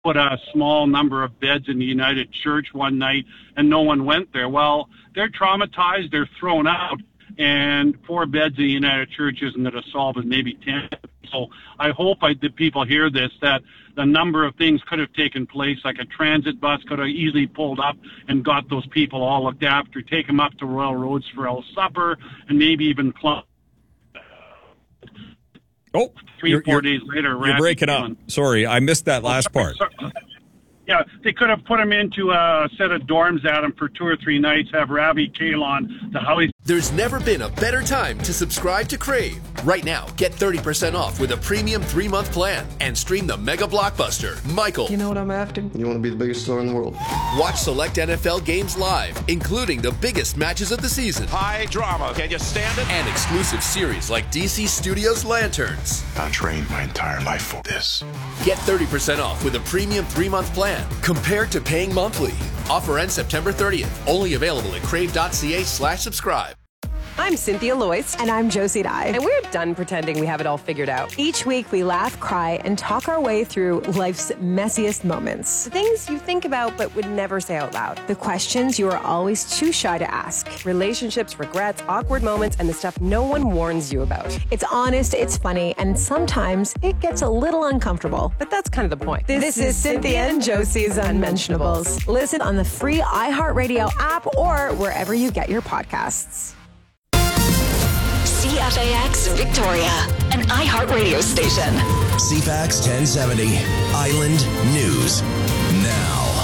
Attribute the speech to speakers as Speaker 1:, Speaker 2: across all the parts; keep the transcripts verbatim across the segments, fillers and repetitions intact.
Speaker 1: put a small number of beds in the United Church one night and no one went there. Well, they're traumatized, they're thrown out, and four beds in the United Church isn't going to solve it, maybe ten. So I hope I, that people hear this, that the number of things could have taken place, like a transit bus could have easily pulled up and got those people all looked after, take them up to Royal Roads for a supper, and maybe even club.
Speaker 2: Oh,
Speaker 1: three,
Speaker 2: you're,
Speaker 1: four
Speaker 2: you're,
Speaker 1: days later.
Speaker 2: You're breaking up.
Speaker 1: On.
Speaker 2: Sorry, I missed that last
Speaker 1: oh, sorry,
Speaker 2: part.
Speaker 1: Sorry. Yeah, they could have put him into a set of dorms at him for two or three nights, have Ravi Kalon, the house.
Speaker 3: There's never been a better time to subscribe to Crave. Right now, get thirty percent off with a premium three-month plan and stream the mega blockbuster, Michael.
Speaker 4: You know what I'm after? You want to be the biggest star in the world.
Speaker 3: Watch select N F L games live, including the biggest matches of the season.
Speaker 5: High drama. Can you stand it?
Speaker 3: And exclusive series like D C Studios Lanterns.
Speaker 5: I trained my entire life for this.
Speaker 3: Get thirty percent off with a premium three-month plan compared to paying monthly. Offer ends September thirtieth. Only available at crave.ca slash subscribe.
Speaker 6: I'm Cynthia Loyce.
Speaker 7: And I'm Josie Dye.
Speaker 6: And we're done pretending we have it all figured out.
Speaker 7: Each week we laugh, cry, and talk our way through life's messiest moments.
Speaker 6: The things you think about but would never say out loud.
Speaker 7: The questions you are always too shy to ask.
Speaker 6: Relationships, regrets, awkward moments, and the stuff no one warns you about.
Speaker 7: It's honest, it's funny, and sometimes it gets a little uncomfortable.
Speaker 6: But that's kind of the point.
Speaker 7: This, this is Cynthia and Josie's Unmentionables. Listen on the free iHeartRadio app or wherever you get your podcasts.
Speaker 8: C F A X Victoria, an iHeartRadio station.
Speaker 9: C F A X ten seventy, Island News Now.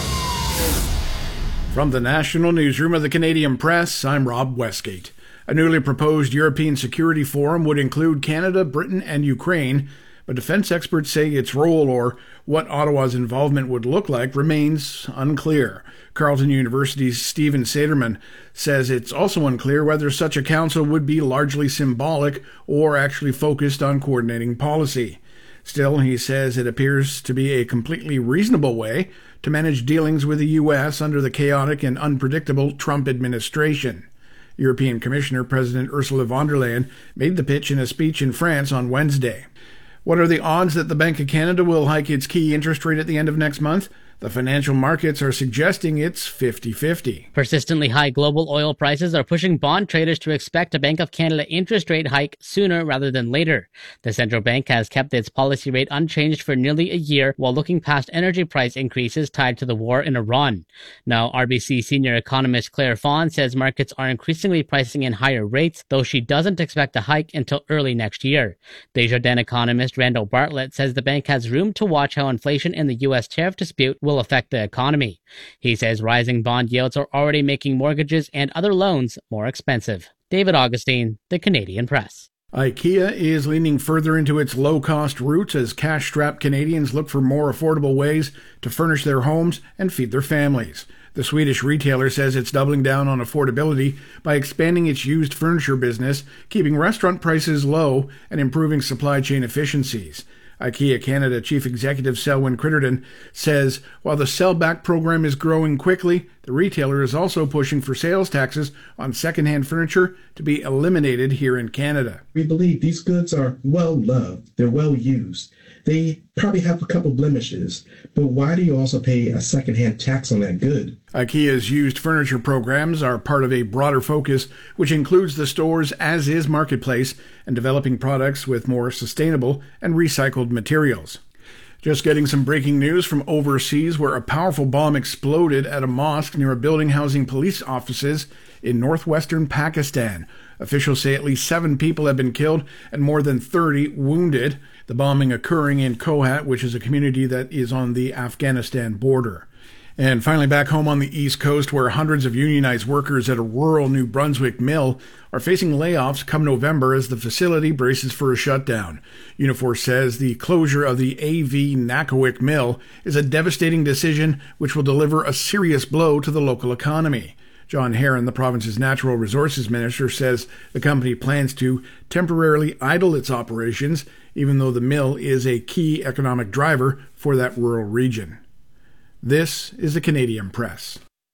Speaker 10: From the National Newsroom of the Canadian Press, I'm Rob Westgate. A newly proposed European Security Forum would include Canada, Britain, and Ukraine, but defense experts say its role, or what Ottawa's involvement would look like, remains unclear. Carleton University's Stephen Saderman says it's also unclear whether such a council would be largely symbolic or actually focused on coordinating policy. Still, he says it appears to be a completely reasonable way to manage dealings with the U S under the chaotic and unpredictable Trump administration. European Commissioner President Ursula von der Leyen made the pitch in a speech in France on Wednesday. What are the odds that the Bank of Canada will hike its key interest rate at the end of next month? The financial markets are suggesting it's fifty-fifty.
Speaker 11: Persistently high global oil prices are pushing bond traders to expect a Bank of Canada interest rate hike sooner rather than later. The central bank has kept its policy rate unchanged for nearly a year while looking past energy price increases tied to the war in Iran. Now, R B C senior economist Claire Fawn says markets are increasingly pricing in higher rates, though she doesn't expect a hike until early next year. Desjardins economist Randall Bartlett says the bank has room to watch how inflation in the U S tariff dispute will affect the economy. He says rising bond yields are already making mortgages and other loans more expensive. David Augustine, The Canadian Press.
Speaker 10: IKEA is leaning further into its low-cost roots as cash-strapped Canadians look for more affordable ways to furnish their homes and feed their families. The Swedish retailer says it's doubling down on affordability by expanding its used furniture business, keeping restaurant prices low, and improving supply chain efficiencies. IKEA Canada Chief Executive Selwyn Critterton says while the sell-back program is growing quickly, the retailer is also pushing for sales taxes on second-hand furniture to be eliminated here in Canada.
Speaker 12: We believe these goods are well-loved, they're well-used. They probably have a couple blemishes, but why do you also pay a second-hand tax on that good?
Speaker 10: IKEA's used furniture programs are part of a broader focus, which includes the store's as-is marketplace and developing products with more sustainable and recycled materials. Just getting some breaking news from overseas, where a powerful bomb exploded at a mosque near a building housing police offices in northwestern Pakistan. Officials say at least seven people have been killed and more than thirty wounded. The bombing occurring in Kohat, which is a community that is on the Afghanistan border. And finally, back home on the East Coast, where hundreds of unionized workers at a rural New Brunswick mill are facing layoffs come November as the facility braces for a shutdown. Unifor says the closure of the A V Nakawik mill is a devastating decision which will deliver a serious blow to the local economy. John Herron, the province's natural resources minister, says the company plans to temporarily idle its operations, even though the mill is a key economic driver for that rural region. This is the Canadian Press.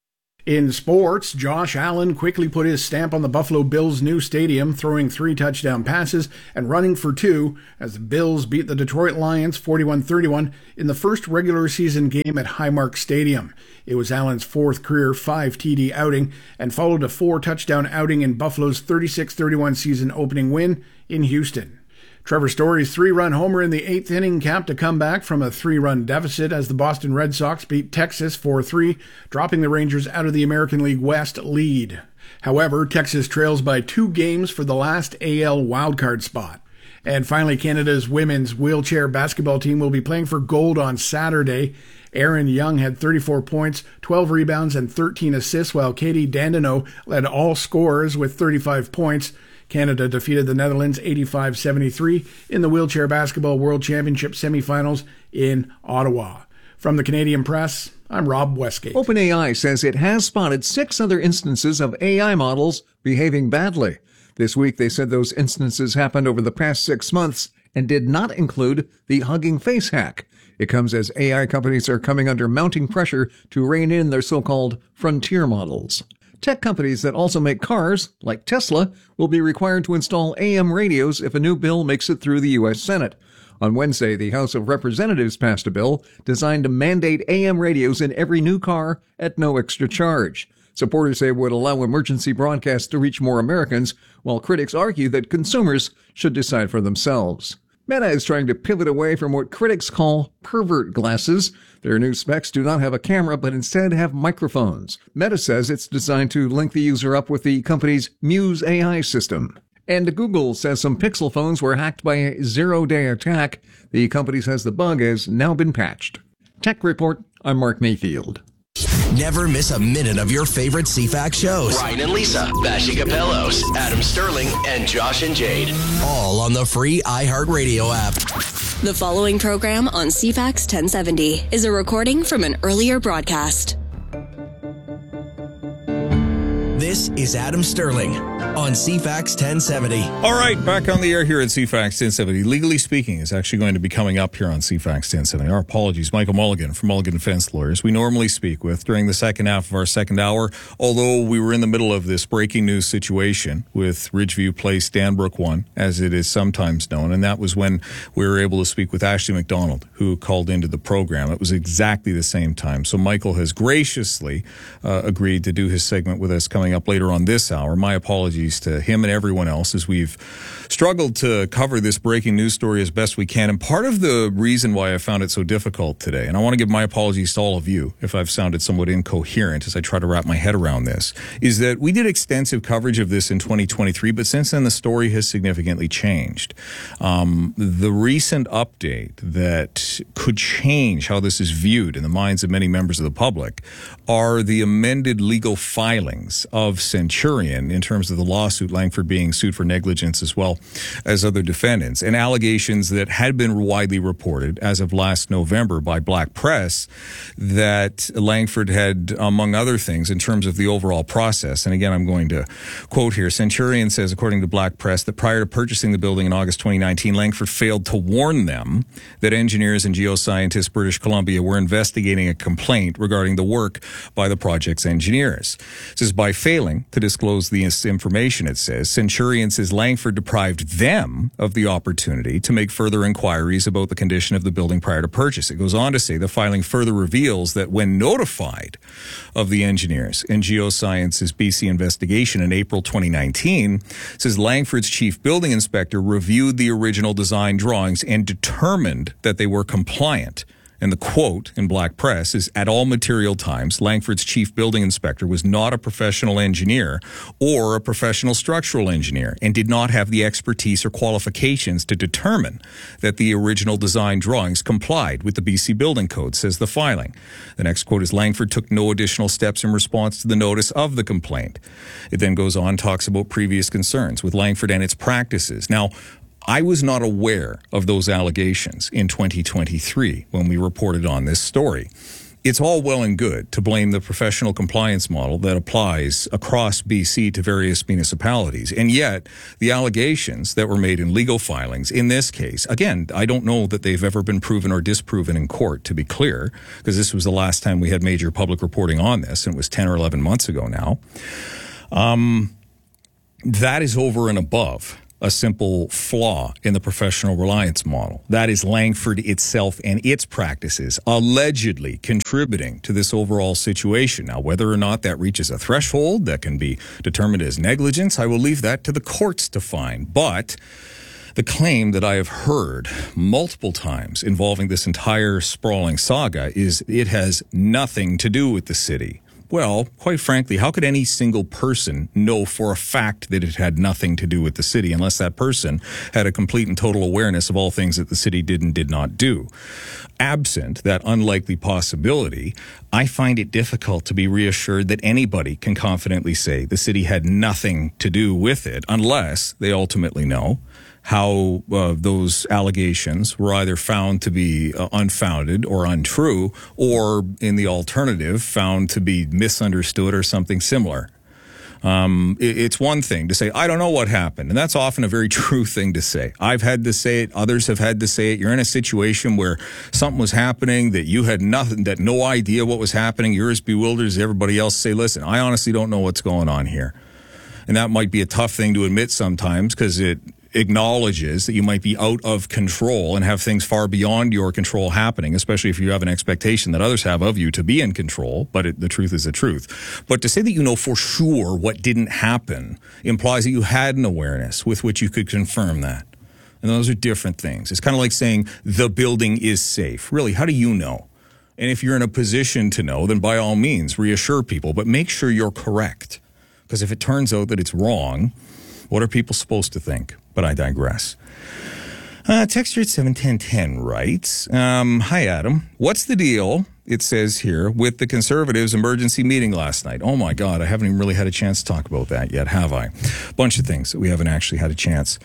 Speaker 10: In sports, Josh Allen quickly put his stamp on the Buffalo Bills' new stadium, throwing three touchdown passes and running for two as the Bills beat the Detroit Lions forty-one thirty-one in the first regular season game at Highmark Stadium. It was Allen's fourth career five T D outing and followed a four-touchdown outing in Buffalo's thirty-six thirty-one season opening win in Houston. Trevor Story's three-run homer in the eighth inning capped a comeback from a three-run deficit as the Boston Red Sox beat Texas four three, dropping the Rangers out of the American League West lead. However, Texas trails by two games for the last A L wildcard spot. And finally, Canada's women's wheelchair basketball team will be playing for gold on Saturday. Erin Young had thirty-four points, twelve rebounds, and thirteen assists, while Katie Dandeneau led all scorers with thirty-five points. Canada defeated the Netherlands eighty-five seventy-three in the Wheelchair Basketball World Championship semifinals in Ottawa. From the Canadian Press, I'm Rob Westgate.
Speaker 2: OpenAI says it has spotted six other instances of A I models behaving badly. This week, they said those instances happened over the past six months and did not include the Hugging Face hack. It comes as A I companies are coming under mounting pressure to rein in their so-called frontier models. Tech companies that also make cars, like Tesla, will be required to install A M radios if a new bill makes it through the U S Senate. On Wednesday, the House of Representatives passed a bill designed to mandate A M radios in every new car at no extra charge. Supporters say it would allow emergency broadcasts to reach more Americans, while critics argue that consumers should decide for themselves. Meta is trying to pivot away from what critics call pervert glasses. Their new specs do not have a camera, but instead have microphones. Meta says it's designed to link the user up with the company's Muse A I system. And Google says some Pixel phones were hacked by a zero-day attack. The company says the bug has now been patched. Tech Report, I'm Mark Mayfield.
Speaker 9: Never miss a minute of your favorite C FAX shows.
Speaker 3: Ryan and Lisa, Bashi Capellos, Adam Sterling, and Josh and Jade.
Speaker 9: All on the free iHeartRadio app.
Speaker 8: The following program on C FAX ten seventy is a recording from an earlier broadcast.
Speaker 9: This is Adam Sterling on C FAX ten seventy.
Speaker 13: All right, back on the air here at C FAX ten seventy. Legally Speaking is actually going to be coming up here on C FAX ten seventy. Our apologies, Michael Mulligan from Mulligan Defense Lawyers. We normally speak with during the second half of our second hour, although we were in the middle of this breaking news situation with Ridgeview Place Danbrook one, as it is sometimes known, and that was when we were able to speak with Ashley McDonald, who called into the program. It was exactly the same time. So Michael has graciously uh, agreed to do his segment with us coming up later on this hour. My apologies to him and everyone else as we've struggled to cover this breaking news story as best we can. And part of the reason why I found it so difficult today, and I want to give my apologies to all of you if I've sounded somewhat incoherent as I try to wrap my head around this, is that we did extensive coverage of this in twenty twenty-three, but since then the story has significantly changed. Um, the recent update that could change how this is viewed in the minds of many members of the public are the amended legal filings of Centurion in terms of the lawsuit, Langford being sued for negligence as well as other defendants, and allegations that had been widely reported as of last November by Black Press that Langford had, among other things, in terms of the overall process. And again, I'm going to quote here. Centurion says, according to Black Press, that prior to purchasing the building in August twenty nineteen, Langford failed to warn them that engineers and geoscientists British Columbia were investigating a complaint regarding the work by the project's engineers. It says, by failing to disclose this information, it says, Centurion says Langford deprived them of the opportunity to make further inquiries about the condition of the building prior to purchase. It goes on to say the filing further reveals that when notified of the engineers and geoscience's B C investigation in April twenty nineteen, it says Langford's chief building inspector reviewed the original design drawings and determined that they were compliant. And the quote in Black Press is, at all material times, Langford's chief building inspector was not a professional engineer or a professional structural engineer and did not have the expertise or qualifications to determine that the original design drawings complied with the B C Building Code, says the filing. The next quote is, Langford took no additional steps in response to the notice of the complaint. It then goes on, talks about previous concerns with Langford and its practices. Now, I was not aware of those allegations in twenty twenty-three when we reported on this story. it's all well and good to blame the professional compliance model that applies across B C to various municipalities. And yet, the allegations that were made in legal filings, in this case, again, I don't know that they've ever been proven or disproven in court, to be clear, because this was the last time we had major public reporting on this, and it was ten or eleven months ago now. Um, that is over and above a simple flaw in the professional reliance model. That is Langford itself and its practices allegedly contributing to this overall situation. Now, whether or not that reaches a threshold that can be determined as negligence, I will leave that to the courts to find. But the claim that I have heard multiple times involving this entire sprawling saga is it has nothing to do with the city. Well, quite frankly, how could any single person know for a fact that it had nothing to do with the city unless that person had a complete and total awareness of all things that the city did and did not do? Absent that unlikely possibility, I find it difficult to be reassured that anybody can confidently say the city had nothing to do with it unless they ultimately know how uh, those allegations were either found to be uh, unfounded or untrue, or in the alternative, found to be misunderstood or something similar. Um, it, it's one thing to say, I don't know what happened. And that's often a very true thing to say. I've had to say it. Others have had to say it. You're in a situation where something was happening that you had nothing, that no idea what was happening. You're as bewildered as everybody else. Say, listen, I honestly don't know what's going on here. And that might be a tough thing to admit sometimes because it acknowledges that you might be out of control and have things far beyond your control happening, especially if you have an expectation that others have of you to be in control, but it, the truth is the truth. But to say that you know for sure what didn't happen implies that you had an awareness with which you could confirm that. And those are different things. It's kind of like saying the building is safe. Really, how do you know? And if you're in a position to know, then by all means, reassure people, but make sure you're correct. Because if it turns out that it's wrong, what are people supposed to think? But I digress. Uh, texture at seven ten ten writes, um, hi, Adam. What's the deal, it says here, with the Conservatives' emergency meeting last night? Oh, my God, I haven't even really had a chance to talk about that yet, have I? Bunch of things that we haven't actually had a chance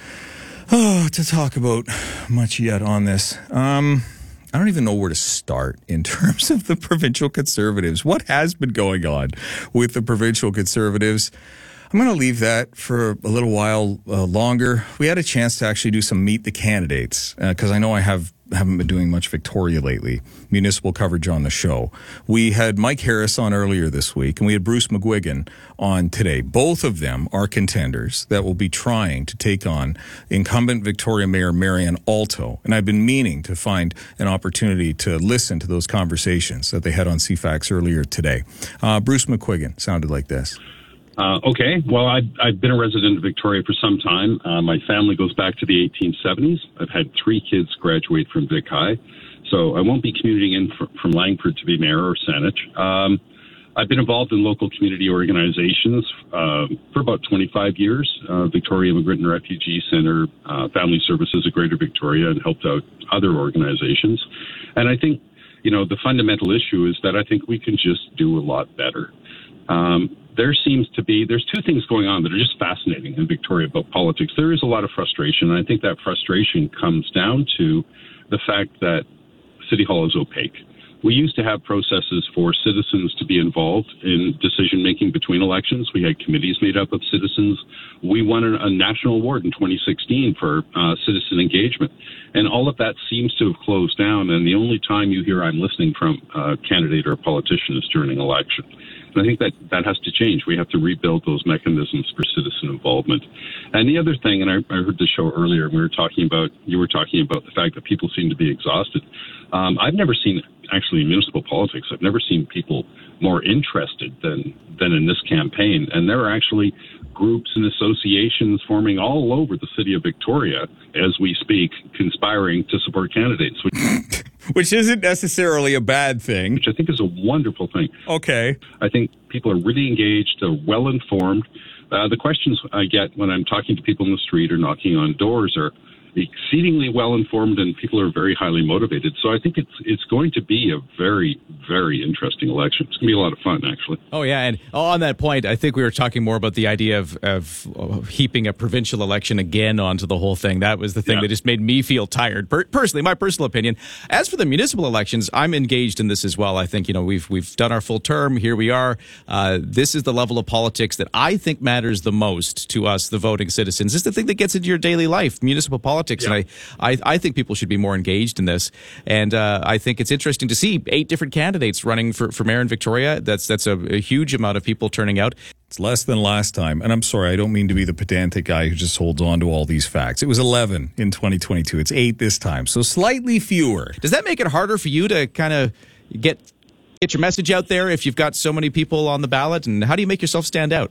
Speaker 13: oh, to talk about much yet on this. Um, I don't even know where to start in terms of the provincial Conservatives. What has been going on with the provincial Conservatives? I'm going to leave that for a little while uh, longer. We had a chance to actually do some Meet the Candidates because uh, I know I have, haven't been doing much Victoria lately, municipal coverage on the show. We had Mike Harris on earlier this week, and we had Bruce McGuigan on today. Both of them are contenders that will be trying to take on incumbent Victoria Mayor Marianne Alto. And I've been meaning to find an opportunity to listen to those conversations that they had on C FAX earlier today. Uh, Bruce McGuigan sounded like this.
Speaker 14: Uh, okay. Well, I've, I've been a resident of Victoria for some time. Uh, my family goes back to the eighteen seventies. I've had three kids graduate from Vic High, so I won't be commuting in for, from Langford to be mayor or Saanich. Um, I've been involved in local community organizations uh, for about twenty-five years. Uh, Victoria Immigrant and Refugee Center, uh, Family Services of Greater Victoria, and helped out other organizations. And I think, you know, the fundamental issue is that I think we can just do a lot better. Um, There seems to be, there's two things going on that are just fascinating in Victoria about politics. There is a lot of frustration, and I think that frustration comes down to the fact that City Hall is opaque. We used to have processes for citizens to be involved in decision-making between elections. We had committees made up of citizens. We won a, a national award in twenty sixteen for uh, citizen engagement. And all of that seems to have closed down, and the only time you hear I'm listening from a candidate or a politician is during an election. And I think that that has to change. We have to rebuild those mechanisms for citizen involvement. And the other thing, and I, I heard the show earlier, we were talking about, you were talking about the fact that people seem to be exhausted. Um, I've never seen, actually in municipal politics, I've never seen people more interested than, than in this campaign. And there are actually groups and associations forming all over the city of Victoria as we speak, conspiring to support candidates. Which,
Speaker 13: which isn't necessarily a bad thing.
Speaker 14: Which I think is a wonderful thing.
Speaker 13: Okay.
Speaker 14: I think people are really engaged, they're well-informed. Uh, the questions I get when I'm talking to people in the street or knocking on doors are, exceedingly well informed, and people are very highly motivated. So I think it's it's going to be a very, very interesting election. It's going to be a lot of fun, actually.
Speaker 15: Oh, yeah. And on that point, I think we were talking more about the idea of, of heaping a provincial election again onto the whole thing. That was the thing yeah. that just made me feel tired. Per- personally, my personal opinion. As for the municipal elections, I'm engaged in this as well. I think, you know, we've we've done our full term. Here we are. Uh, this is the level of politics that I think matters the most to us, the voting citizens. This is the thing that gets into your daily life, municipal politics. Yeah. And I, I, I think people should be more engaged in this. And uh, I think it's interesting to see eight different candidates running for, for mayor in Victoria. That's, that's a, a huge amount of people turning out.
Speaker 13: It's less than last time. And I'm sorry, I don't mean to be the pedantic guy who just holds on to all these facts. It was eleven in twenty twenty-two. It's eight this time. So slightly fewer.
Speaker 15: Does that make it harder for you to kind of get get your message out there if you've got so many people on the ballot? And how do you make yourself stand out?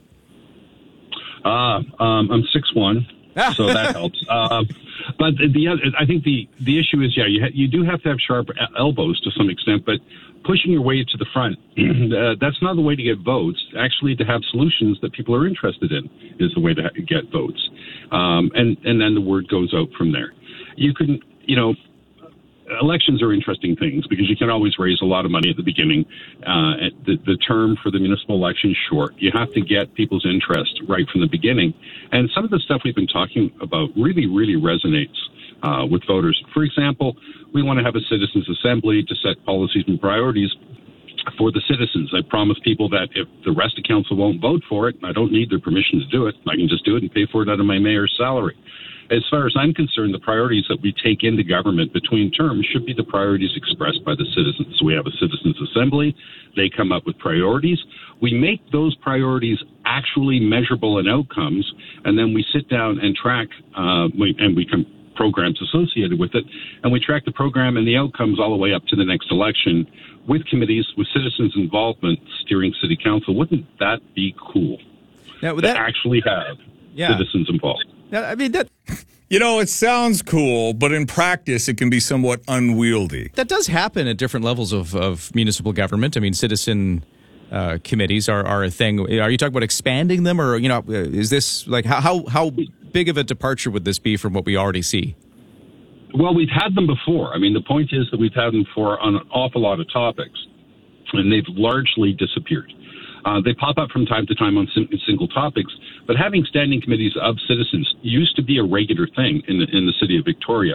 Speaker 14: Uh, um, I'm six one, so that helps. Uh, but the other, I think the, the issue is, yeah, you ha- you do have to have sharp elbows to some extent, but pushing your way to the front, uh, that's not the way to get votes. Actually, to have solutions that people are interested in is the way to ha- get votes. Um, and, and then the word goes out from there. You can, you know, elections are interesting things because you can always raise a lot of money at the beginning. Uh, the, the term for the municipal election is short. You have to get people's interest right from the beginning. And some of the stuff we've been talking about really, really resonates uh, with voters. For example, we want to have a citizens' assembly to set policies and priorities for the citizens. I promise people that if the rest of council won't vote for it, I don't need their permission to do it. I can just do it and pay for it out of my mayor's salary. As far as I'm concerned, the priorities that we take into government between terms should be the priorities expressed by the citizens. So we have a citizens' assembly. They come up with priorities. We make those priorities actually measurable in outcomes, and then we sit down and track, uh, we, and we come programs associated with it, and we track the program and the outcomes all the way up to the next election with committees, with citizens' involvement steering city council. Wouldn't that be cool?
Speaker 15: Now, would
Speaker 14: to
Speaker 15: that
Speaker 14: actually have
Speaker 15: yeah.
Speaker 14: citizens involved?
Speaker 15: Now, I mean, that...
Speaker 13: You know, it sounds cool, but in practice, it can be somewhat unwieldy.
Speaker 15: That does happen at different levels of, of municipal government. I mean, citizen uh, committees are, are a thing. Are you talking about expanding them, or, you know, is this like how, how how big of a departure would this be from what we already see?
Speaker 14: Well, we've had them before. I mean, the point is that we've had them for on an awful lot of topics, and they've largely disappeared. Uh, they pop up from time to time on sim- single topics, but having standing committees of citizens used to be a regular thing in the, in the city of Victoria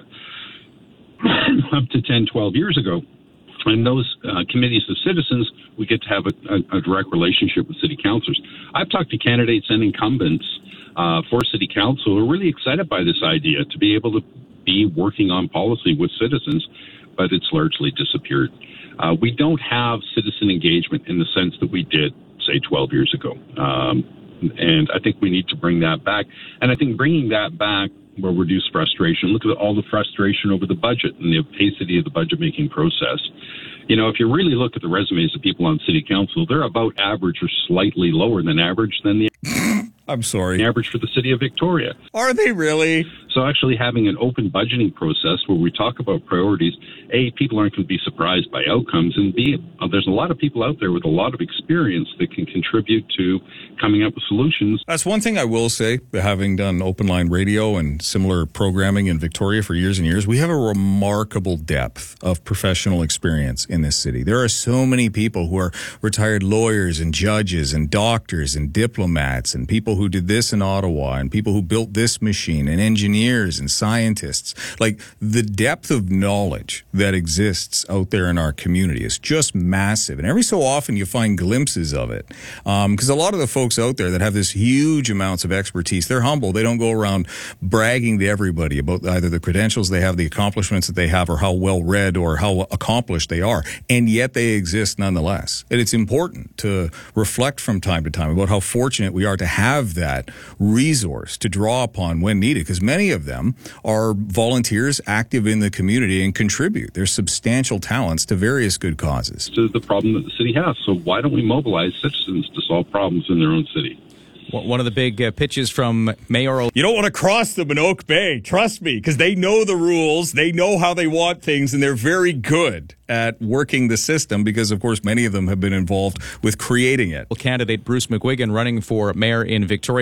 Speaker 14: up to ten, twelve years ago. And those uh, committees of citizens, we get to have a, a, a direct relationship with city councillors. I've talked to candidates and incumbents uh, for city council who are really excited by this idea to be able to be working on policy with citizens, but it's largely disappeared. Uh, we don't have citizen engagement in the sense that we did, say, twelve years ago. Um, and I think we need to bring that back. And I think bringing that back will reduce frustration. Look at all the frustration over the budget and the opacity of the budget-making process. You know, if you really look at the resumes of people on city council, they're about average or slightly lower than average than the
Speaker 13: I'm sorry.
Speaker 14: average for the city of Victoria.
Speaker 13: Are they really?
Speaker 14: So actually having an open budgeting process where we talk about priorities, A, people aren't going to be surprised by outcomes, and B, uh, there's a lot of people out there with a lot of experience that can contribute to coming up with solutions.
Speaker 13: That's one thing I will say, having done open line radio and similar programming in Victoria for years and years, we have a remarkable depth of professional experience in this city. There are so many people who are retired lawyers and judges and doctors and diplomats and people who did this in Ottawa and people who built this machine and engineers and scientists. Like, the depth of knowledge that exists out there in our community is just massive. And every so often you find glimpses of it. Um, because a lot of the folks out there that have this huge amounts of expertise, they're humble. They don't go around bragging to everybody about either the credentials they have, the accomplishments that they have, or how well read or how accomplished they are. And yet they exist nonetheless. And it's important to reflect from time to time about how fortunate we are to have that resource to draw upon when needed, because many of them are volunteers active in the community and contribute their substantial talents to various good causes.
Speaker 14: This is the problem that the city has. So why don't we mobilize citizens to solve problems in their own city?
Speaker 15: One of the big uh, pitches from mayoral...
Speaker 13: You don't want to cross the Minook Bay, trust me, because they know the rules, they know how they want things, and they're very good at working the system because, of course, many of them have been involved with creating it.
Speaker 15: Candidate Bruce McGuigan running for mayor in Victoria. We've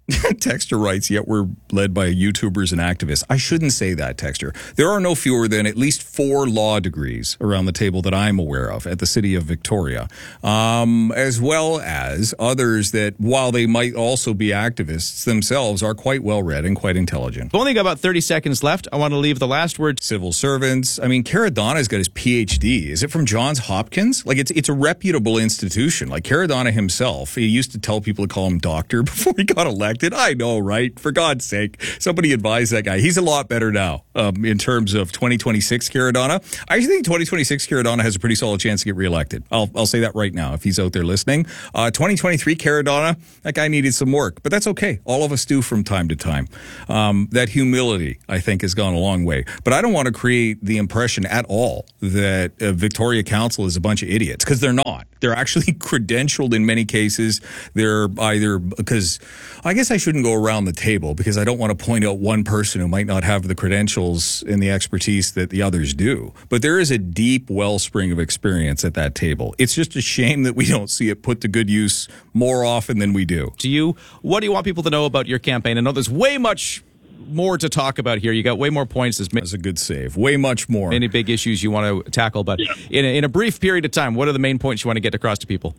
Speaker 13: Texter writes, yet we're led by YouTubers and activists. I shouldn't say that, Texter. There are no fewer than at least four law degrees around the table that I'm aware of at the City of Victoria, um, as well as others that, while they might also be activists themselves, are quite well-read and quite intelligent.
Speaker 15: We've only got about thirty seconds left. I want to leave the last word.
Speaker 13: Civil servants. I mean, Caradonna's got his P H D. Is it from Johns Hopkins? Like, it's it's a reputable institution. Like, Caradonna himself, he used to tell people to call him doctor before he got elected. I know, right? For God's sake, somebody advise that guy. He's a lot better now um, in terms of twenty twenty-six Caradonna. I actually think twenty twenty-six Caradonna has a pretty solid chance to get reelected. I'll I'll say that right now if he's out there listening. Uh, twenty twenty-three Caradonna, that guy needed some work, but that's okay. All of us do from time to time. Um, that humility, I think, has gone a long way. But I don't want to create the impression at all that uh, Victoria Council is a bunch of idiots, because they're not. They're actually credentialed in many cases. They're either, because I guess I shouldn't go around the table because I don't want to point out one person who might not have the credentials and the expertise that the others do. But there is a deep wellspring of experience at that table. It's just a shame that we don't see it put to good use more often than we do.
Speaker 15: To you, what do you want people to know about your campaign? I know there's way much more to talk about here. You got way more points.
Speaker 13: That's a good save. Way much more.
Speaker 15: Any big issues you want to tackle, but yeah. in, a, in a brief period of time, what are the main points you want to get across to people?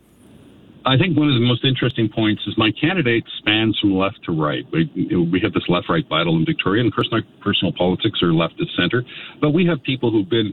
Speaker 14: I think one of the most interesting points is my candidate spans from left to right. We, we have this left-right battle in Victoria, and personal, personal politics are left of center. But we have people who've been,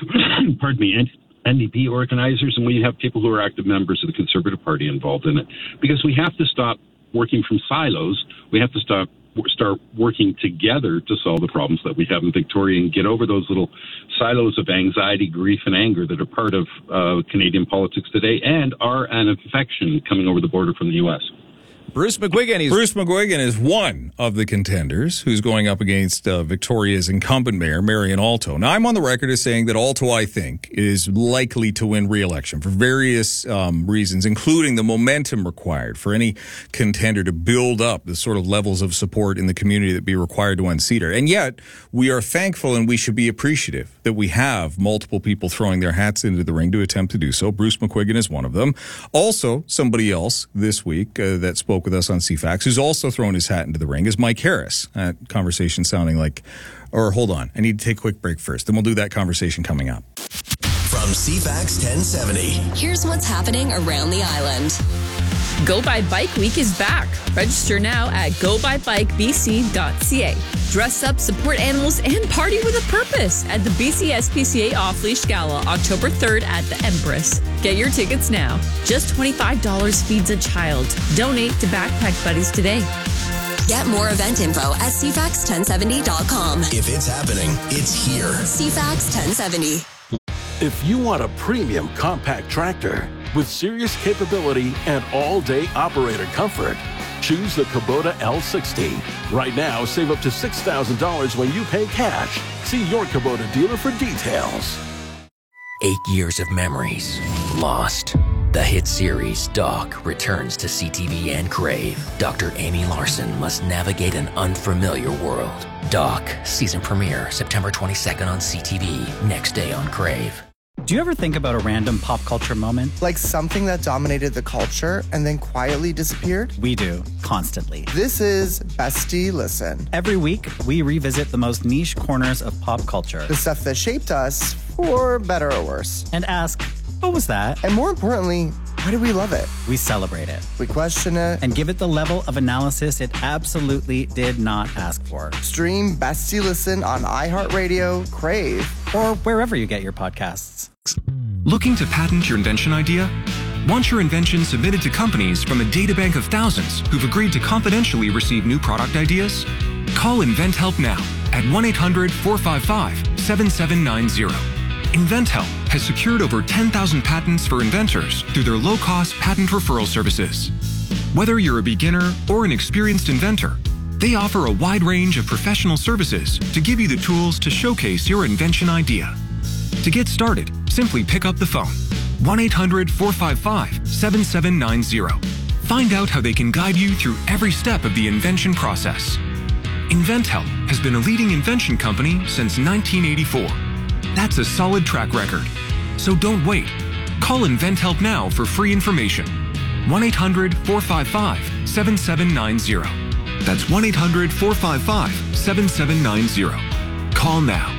Speaker 14: pardon me, N D P organizers, and we have people who are active members of the Conservative Party involved in it. Because we have to stop working from silos. We have to stop start working together to solve the problems that we have in Victoria and get over those little silos of anxiety, grief, and anger that are part of uh, Canadian politics today and are an infection coming over the border from the U S.
Speaker 15: Bruce McGuigan. He's-
Speaker 13: Bruce McGuigan is one of the contenders who's going up against uh, Victoria's incumbent mayor, Marion Alto. Now, I'm on the record as saying that Alto, I think, is likely to win re-election for various um, reasons, including the momentum required for any contender to build up the sort of levels of support in the community that be required to unseat her. And yet, we are thankful and we should be appreciative that we have multiple people throwing their hats into the ring to attempt to do so. Bruce McGuigan is one of them. Also, somebody else this week uh, that spoke with us on C FAX, who's also thrown his hat into the ring, is Mike Harris. That conversation sounding like, or hold on, I need to take a quick break first. Then we'll do that conversation coming up.
Speaker 9: From C FAX ten seventy.
Speaker 8: Here's what's happening around the island.
Speaker 16: Go By Bike Week is back. Register now at go by bike b c dot c a. Dress up, support animals, and party with a purpose at the B C S P C A Off Leash Gala, October third at the Empress. Get your tickets now. Just twenty-five dollars feeds a child. Donate to Backpack Buddies today.
Speaker 8: Get more event info at c fax ten seventy dot com.
Speaker 9: If it's happening, it's here.
Speaker 8: C FAX ten seventy.
Speaker 17: If you want a premium compact tractor with serious capability and all-day operator comfort, choose the Kubota L sixty. Right now, save up to six thousand dollars when you pay cash. See your Kubota dealer for details.
Speaker 18: Eight years of memories lost. The hit series Doc returns to C T V and Crave. Doctor Amy Larson must navigate an unfamiliar world. Doc, season premiere September twenty-second on C T V, next day on Crave.
Speaker 19: Do you ever think about a random pop culture moment?
Speaker 20: Like something that dominated the culture and then quietly disappeared?
Speaker 19: We do, constantly.
Speaker 20: This is Bestie Listen.
Speaker 19: Every week, we revisit the most niche corners of pop culture.
Speaker 20: The stuff that shaped us, for better or worse.
Speaker 19: And ask, what was that?
Speaker 20: And more importantly, why do we love it?
Speaker 19: We celebrate it.
Speaker 20: We question it.
Speaker 19: And give it the level of analysis it absolutely did not ask for.
Speaker 20: Stream Bestie Listen on iHeartRadio, Crave,
Speaker 19: or wherever you get your podcasts.
Speaker 21: Looking to patent your invention idea? Want your invention submitted to companies from a databank of thousands who've agreed to confidentially receive new product ideas? Call InventHelp now at one eight hundred four five five seven seven nine zero. InventHelp has secured over ten thousand patents for inventors through their low-cost patent referral services. Whether you're a beginner or an experienced inventor, they offer a wide range of professional services to give you the tools to showcase your invention idea. To get started, simply pick up the phone, one eight hundred four five five seven seven nine zero. Find out how they can guide you through every step of the invention process. InventHelp has been a leading invention company since nineteen eighty-four. That's a solid track record. So don't wait. Call InventHelp now for free information. one eight hundred four five five seven seven nine zero. That's one eight hundred four five five seven seven nine zero. Call now.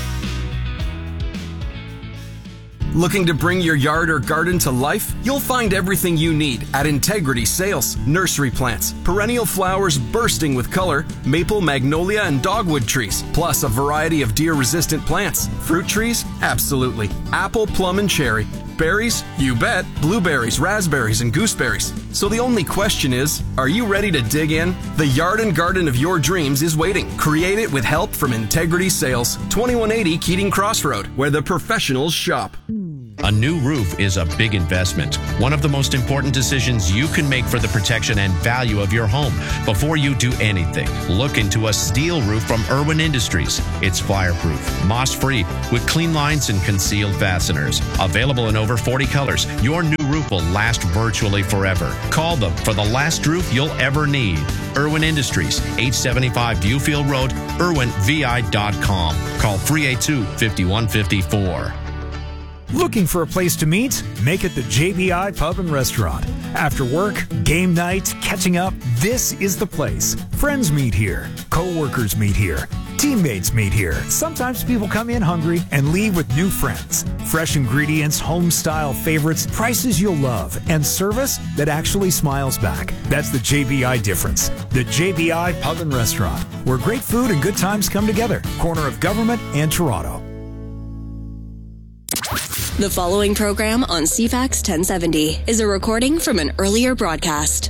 Speaker 1: Looking to bring your yard or garden to life? You'll find everything you need at Integrity Sales. Nursery plants, perennial flowers bursting with color, maple, magnolia, and dogwood trees, plus a variety of deer-resistant plants. Fruit trees? Absolutely. Apple, plum, and cherry. Berries? You bet. Blueberries, raspberries, and gooseberries. So the only question is, are you ready to dig in? The yard and garden of your dreams is waiting. Create it with help from Integrity Sales. twenty-one eighty Keating Crossroad, where the professionals shop.
Speaker 22: A new roof is a big investment, one of the most important decisions you can make for the protection and value of your home. Before you do anything, look into a steel roof from Irwin Industries. It's fireproof, moss-free, with clean lines and concealed fasteners. Available in over forty colors, your new roof will last virtually forever. Call them for the last roof you'll ever need. Irwin Industries, eight seventy-five Viewfield Road, irwin v i dot com. Call three eight two, five one five four.
Speaker 23: Looking for a place to meet? Make it the J B I Pub and Restaurant. After work, game night, catching up, this is the place. Friends meet here. Co-workers meet here. Teammates meet here. Sometimes people come in hungry and leave with new friends. Fresh ingredients, home-style favorites, prices you'll love, and service that actually smiles back. That's the J B I difference. The J B I Pub and Restaurant, where great food and good times come together. Corner of Government and Toronto.
Speaker 8: The following program on C FAX ten seventy is a recording from an earlier broadcast.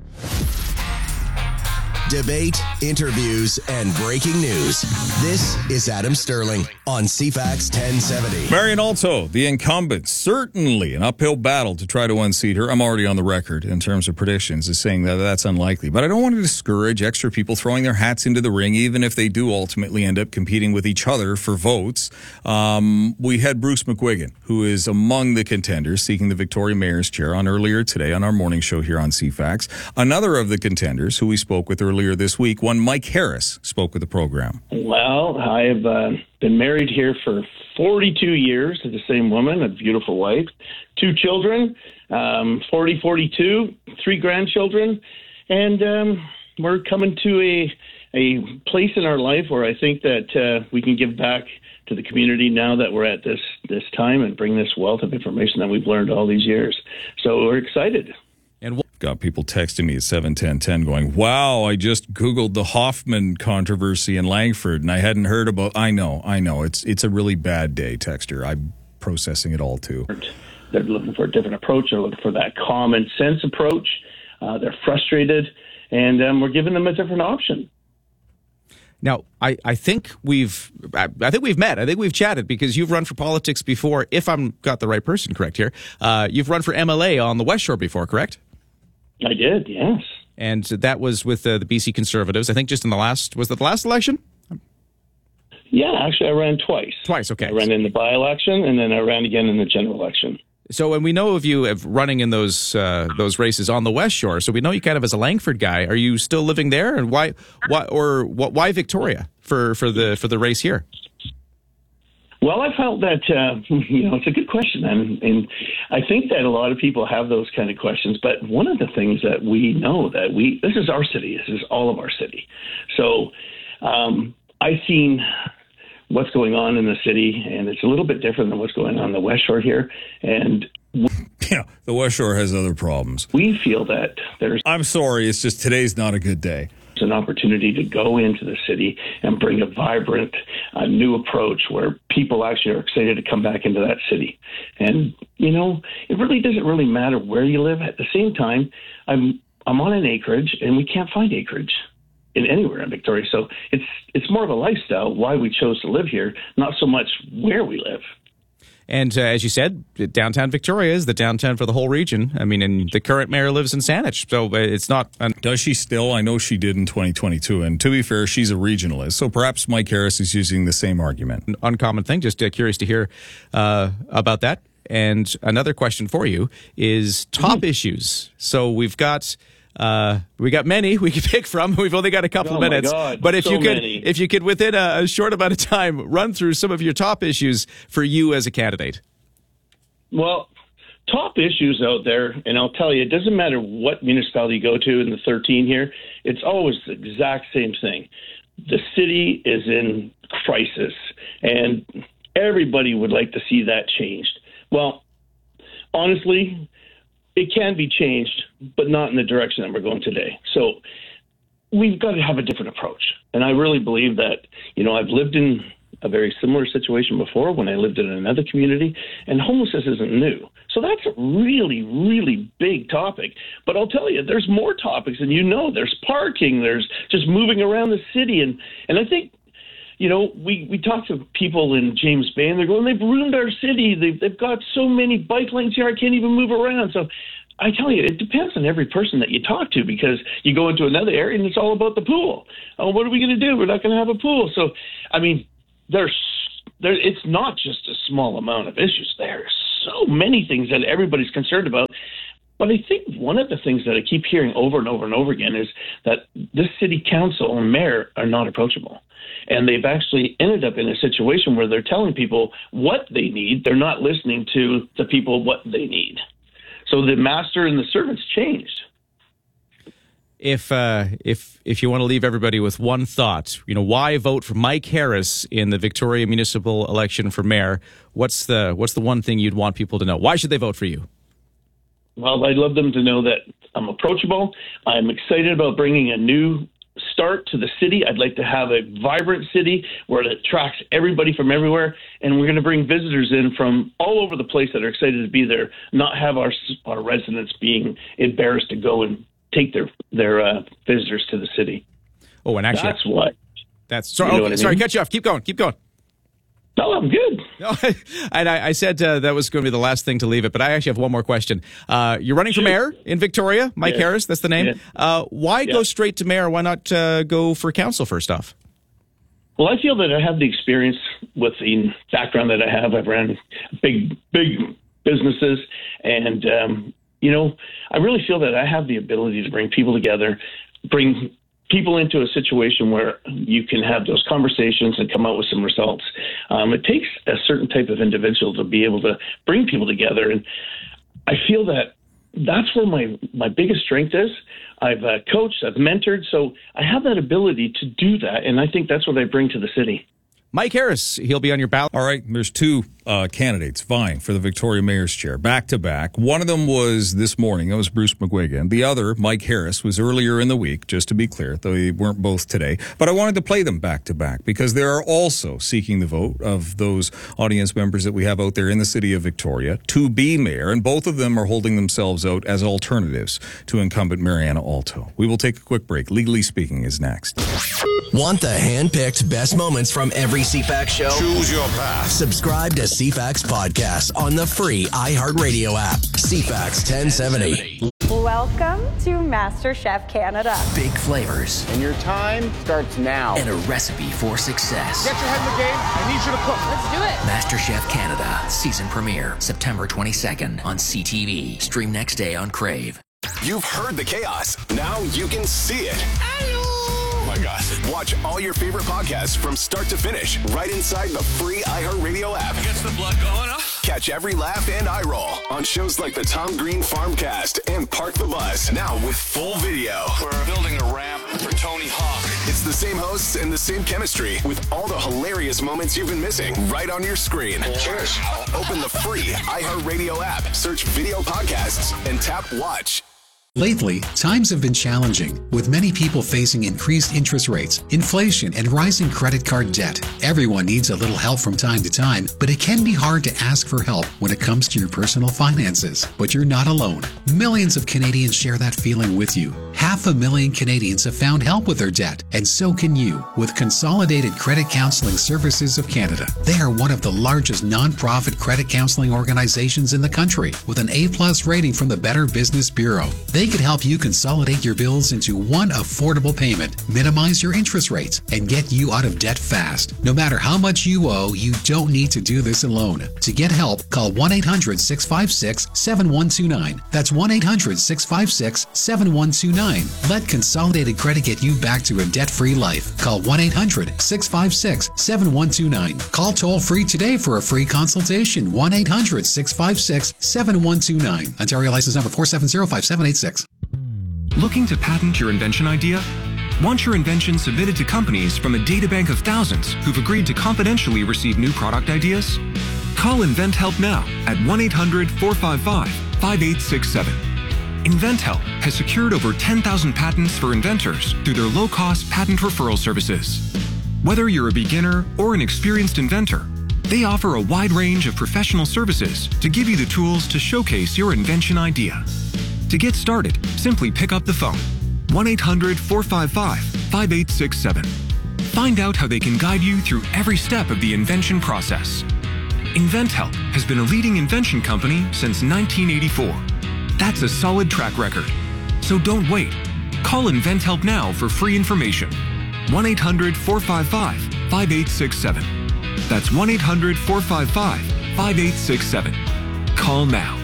Speaker 9: Debate, interviews, and breaking news. This is Adam Sterling on C FAX ten seventy.
Speaker 13: Marion Alto, the incumbent, certainly an uphill battle to try to unseat her. I'm already on the record in terms of predictions as saying that that's unlikely. But I don't want to discourage extra people throwing their hats into the ring, even if they do ultimately end up competing with each other for votes. Um, we had Bruce McGuigan, who is among the contenders seeking the Victoria Mayor's chair, on earlier today on our morning show here on C FAX. Another of the contenders who we spoke with earlier Earlier this week, one Mike Harris, spoke with the program.
Speaker 24: Well, I've uh, been married here for forty-two years to the same woman, a beautiful wife, two children, um, forty, forty-two, three grandchildren, and um, we're coming to a a place in our life where I think that uh, we can give back to the community now that we're at this this time and bring this wealth of information that we've learned all these years. So we're excited.
Speaker 13: And got people texting me at seven ten ten going, wow, I just Googled the Hoffman controversy in Langford and I hadn't heard about. I know, I know. It's it's a really bad day, texter. I'm processing it all too.
Speaker 24: They're looking for a different approach. They're looking for that common sense approach. Uh, they're frustrated, and um, we're giving them a different option.
Speaker 15: Now, I, I think we've I, I think we've met. I think we've chatted because you've run for politics before. If I'm got the right person correct here, uh, you've run for M L A on the West Shore before, correct?
Speaker 24: I did, yes.
Speaker 15: And that was with uh, the B C Conservatives. I think just in the last was that the last election?
Speaker 24: Yeah, actually, I ran twice.
Speaker 15: Twice, okay.
Speaker 24: I ran in the by-election, and then I ran again in the general election.
Speaker 15: So, and we know of you of running in those uh, those races on the West Shore. So we know you kind of as a Langford guy. Are you still living there, and why, why, or why Victoria for, for the for the race here?
Speaker 24: Well, I felt that uh, you know it's a good question, and, and I think that a lot of people have those kind of questions. But one of the things that we know that we this is our city. This is all of our city. So um, I've seen what's going on in the city, and it's a little bit different than what's going on in the West Shore here. And
Speaker 13: yeah, the West Shore has other problems.
Speaker 24: We feel that there's...
Speaker 13: I'm sorry, it's just today's not a good day.
Speaker 24: It's an opportunity to go into the city and bring a vibrant, uh, new approach where people actually are excited to come back into that city. And, you know, it really doesn't really matter where you live. At the same time, I'm I'm on an acreage, and we can't find acreage in anywhere in Victoria. So it's it's more of a lifestyle, why we chose to live here, not so much where we live.
Speaker 15: And uh, as you said, downtown Victoria is the downtown for the whole region. I mean, and the current mayor lives in Saanich, so it's not... Un-
Speaker 13: Does she still? I know she did in twenty twenty-two, and to be fair, she's a regionalist, so perhaps Mike Harris is using the same argument.
Speaker 15: An uncommon thing, just uh, curious to hear uh, about that. And another question for you is top mm-hmm. issues. So we've got... Uh, we got many we could pick from. We've only got a couple
Speaker 24: oh
Speaker 15: minutes,
Speaker 24: my God,
Speaker 15: but if
Speaker 24: so
Speaker 15: you could,
Speaker 24: many.
Speaker 15: if you could, within a, a short amount of time, run through some of your top issues for you as a candidate.
Speaker 24: Well, top issues out there, and I'll tell you, it doesn't matter what municipality you go to in the thirteen here, it's always the exact same thing. The city is in crisis, and everybody would like to see that changed. Well, honestly, it can be changed, but not in the direction that we're going today. So we've got to have a different approach. And I really believe that, you know, I've lived in a very similar situation before when I lived in another community, and homelessness isn't new. So that's a really, really big topic. But I'll tell you, there's more topics, and you know, there's parking, there's just moving around the city. And, and I think, you know, we, we talk to people in James Bay, and they're going, they've ruined our city. They've, they've got so many bike lanes here, I can't even move around. So I tell you, it depends on every person that you talk to, because you go into another area and it's all about the pool. Oh, what are we going to do? We're not going to have a pool. So, I mean, there's there. It's not just a small amount of issues. There's so many things that everybody's concerned about. But I think one of the things that I keep hearing over and over and over again is that this city council and mayor are not approachable. And they've actually ended up in a situation where they're telling people what they need. They're not listening to the people what they need. So the master and the servants changed.
Speaker 15: If uh, if if you want to leave everybody with one thought, you know, why vote for Mike Harris in the Victoria municipal election for mayor? What's the what's the one thing you'd want people to know? Why should they vote for you?
Speaker 24: Well, I'd love them to know that I'm approachable. I'm excited about bringing a new start to the city. I'd like to have a vibrant city where it attracts everybody from everywhere, and we're going to bring visitors in from all over the place that are excited to be there, not have our our residents being embarrassed to go and take their their uh, visitors to the city.
Speaker 15: Oh, and actually,
Speaker 24: that's what.
Speaker 15: That's sorry. You know okay, I mean? Sorry, cut you off. Keep going. Keep going.
Speaker 24: No, I'm good.
Speaker 15: No, and I, I said uh, that was going to be the last thing to leave it, but I actually have one more question. Uh, you're running for mayor in Victoria, Mike yeah. Harris. That's the name. Yeah. Uh, why yeah. go straight to mayor? Why not uh, go for council first off?
Speaker 24: Well, I feel that I have the experience with the background that I have. I've ran big, big businesses, and um, you know, I really feel that I have the ability to bring people together, bring people into a situation where you can have those conversations and come out with some results. Um, it takes a certain type of individual to be able to bring people together. And I feel that that's where my, my biggest strength is. I've uh, coached, I've mentored, so I have that ability to do that. And I think that's what I bring to the city.
Speaker 15: Mike Harris, he'll be on your ballot.
Speaker 13: All right, there's two uh, candidates vying for the Victoria Mayor's chair, back to back. One of them was this morning. That was Bruce McGuigan. The other, Mike Harris, was earlier in the week, just to be clear, though they weren't both today. But I wanted to play them back to back because they are also seeking the vote of those audience members that we have out there in the city of Victoria to be mayor, and both of them are holding themselves out as alternatives to incumbent Mariana Alto. We will take a quick break. Legally Speaking is next.
Speaker 9: Want the hand-picked best moments from every C FAX show?
Speaker 4: Choose your path.
Speaker 9: Subscribe to C FAX Podcast on the free iHeartRadio app. C FAX ten seventy.
Speaker 5: Welcome to MasterChef Canada.
Speaker 18: Big flavors.
Speaker 6: And your time starts now.
Speaker 18: And a recipe for success.
Speaker 6: Get your head in the game. I need you to cook.
Speaker 5: Let's do it.
Speaker 18: MasterChef Canada. Season premiere September twenty-second on C T V. Stream next day on Crave.
Speaker 4: You've heard the chaos. Now you can see it. Hello. Oh my gosh. Watch all your favorite podcasts from start to finish right inside the free iHeartRadio app.
Speaker 7: Gets the blood going, huh?
Speaker 4: Catch every laugh and eye roll on shows like the Tom Green Farmcast and Park the Bus. Now with full video.
Speaker 7: We're building a ramp for Tony Hawk.
Speaker 4: It's the same hosts and the same chemistry with all the hilarious moments you've been missing right on your screen.
Speaker 7: Cheers.
Speaker 4: Open the free iHeartRadio app, search video podcasts, and tap watch.
Speaker 25: Lately, times have been challenging, with many people facing increased interest rates, inflation, and rising credit card debt. Everyone needs a little help from time to time, but it can be hard to ask for help when it comes to your personal finances. But you're not alone. Millions of Canadians share that feeling with you. Half a million Canadians have found help with their debt, and so can you with Consolidated Credit Counseling Services of Canada. They are one of the largest nonprofit credit counseling organizations in the country, with an A-plus rating from the Better Business Bureau. They could help you consolidate your bills into one affordable payment, minimize your interest rates, and get you out of debt fast. No matter how much you owe, you don't need to do this alone. To get help, call one eight hundred six five six seven one two nine. That's one eight hundred six five six seven one two nine. nine. Let Consolidated Credit get you back to a debt-free life. Call one eight hundred six five six seven one two nine. Call toll-free today for a free consultation. one eight hundred six five six seven one two nine. Ontario license number four seven zero five seven eight six.
Speaker 21: Looking to patent your invention idea? Want your invention submitted to companies from a databank of thousands who've agreed to confidentially receive new product ideas? Call InventHelp now at one eight hundred four five five five eight six seven. InventHelp has secured over ten thousand patents for inventors through their low-cost patent referral services. Whether you're a beginner or an experienced inventor, they offer a wide range of professional services to give you the tools to showcase your invention idea. To get started, simply pick up the phone, one eight hundred four five five five eight six seven. Find out how they can guide you through every step of the invention process. InventHelp has been a leading invention company since nineteen eighty-four. That's a solid track record. So don't wait. Call InventHelp now for free information. one eight hundred four five five five eight six seven. That's one eight hundred four five five five eight six seven. Call now.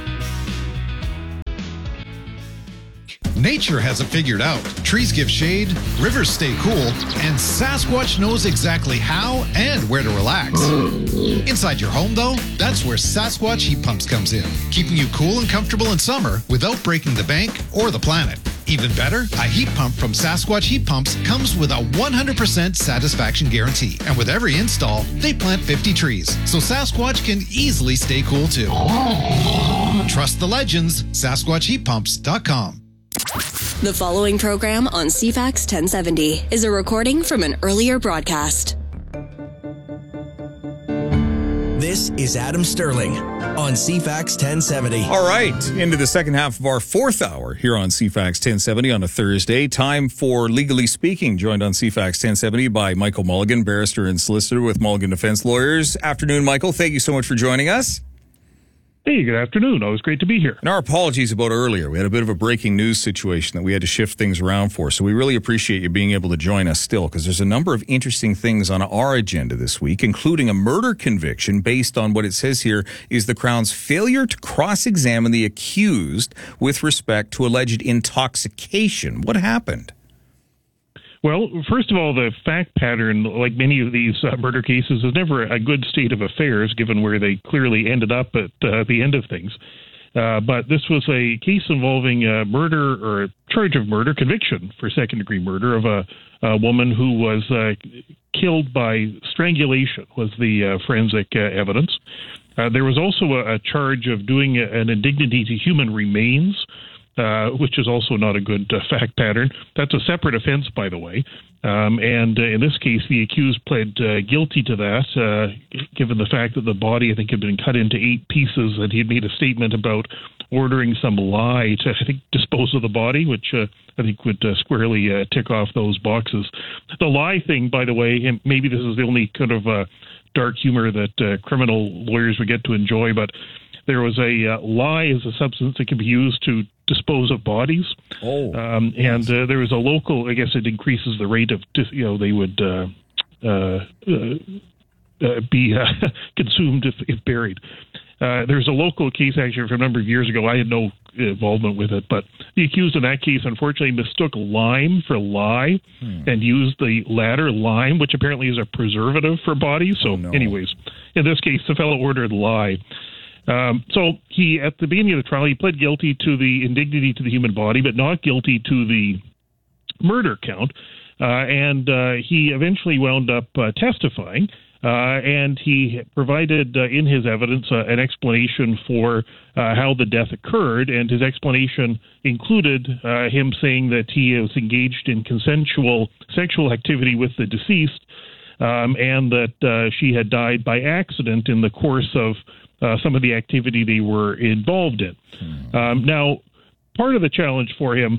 Speaker 2: Nature has it figured out. Trees give shade, rivers stay cool, and Sasquatch knows exactly how and where to relax. Inside your home, though, that's where Sasquatch Heat Pumps comes in, keeping you cool and comfortable in summer without breaking the bank or the planet. Even better, a heat pump from Sasquatch Heat Pumps comes with a one hundred percent satisfaction guarantee. And with every install, they plant fifty trees, so Sasquatch can easily stay cool too. Trust the legends, Sasquatch Heat Pumps dot com.
Speaker 8: The following program on C FAX ten seventy is a recording from an earlier broadcast.
Speaker 9: This is Adam Sterling on C FAX ten seventy.
Speaker 13: All right, into the second half of our fourth hour here on C FAX ten seventy on a Thursday. Time for Legally Speaking, joined on C FAX ten seventy by Michael Mulligan, barrister and solicitor with Mulligan Defense Lawyers. Afternoon, Michael. Thank you so much for joining us.
Speaker 3: Hey, good afternoon. Always great to be here.
Speaker 13: And our apologies about earlier. We had a bit of a breaking news situation that we had to shift things around for. So we really appreciate you being able to join us still, because there's a number of interesting things on our agenda this week, including a murder conviction based on what it says here is the Crown's failure to cross-examine the accused with respect to alleged intoxication. What happened?
Speaker 3: Well, first of all, the fact pattern, like many of these uh, murder cases, is never a good state of affairs, given where they clearly ended up at uh, the end of things. Uh, but this was a case involving a murder or a charge of murder, conviction for second-degree murder of a, a woman who was uh, killed by strangulation, was the uh, forensic uh, evidence. Uh, there was also a, a charge of doing an indignity to human remains, Uh, which is also not a good uh, fact pattern. That's a separate offense, by the way. Um, and uh, in this case, the accused pled uh, guilty to that, uh, given the fact that the body, I think, had been cut into eight pieces, and he had made a statement about ordering some lye to, I think, dispose of the body, which uh, I think would uh, squarely uh, tick off those boxes. The lye thing, by the way, and maybe this is the only kind of uh, dark humor that uh, criminal lawyers would get to enjoy, but there was a uh, lye is a substance that can be used to dispose of bodies.
Speaker 13: Oh.
Speaker 3: Um, and uh, there was a local, I guess it increases the rate of, you know, they would uh, uh, uh, uh, be uh, consumed if, if buried. Uh, there's a local case, actually, from a number of years ago. I had no involvement with it, but the accused in that case, unfortunately, mistook lime for lye hmm. and used the latter, lime, which apparently is a preservative for bodies. So, oh, no. anyways, in this case, the fellow ordered lye. Um, so he, at the beginning of the trial, he pled guilty to the indignity to the human body, but not guilty to the murder count. Uh, and uh, he eventually wound up uh, testifying, uh, and he provided uh, in his evidence uh, an explanation for uh, how the death occurred. And his explanation included uh, him saying that he was engaged in consensual sexual activity with the deceased, um, and that uh, she had died by accident in the course of Uh, some of the activity they were involved in. Hmm. Um, now, part of the challenge for him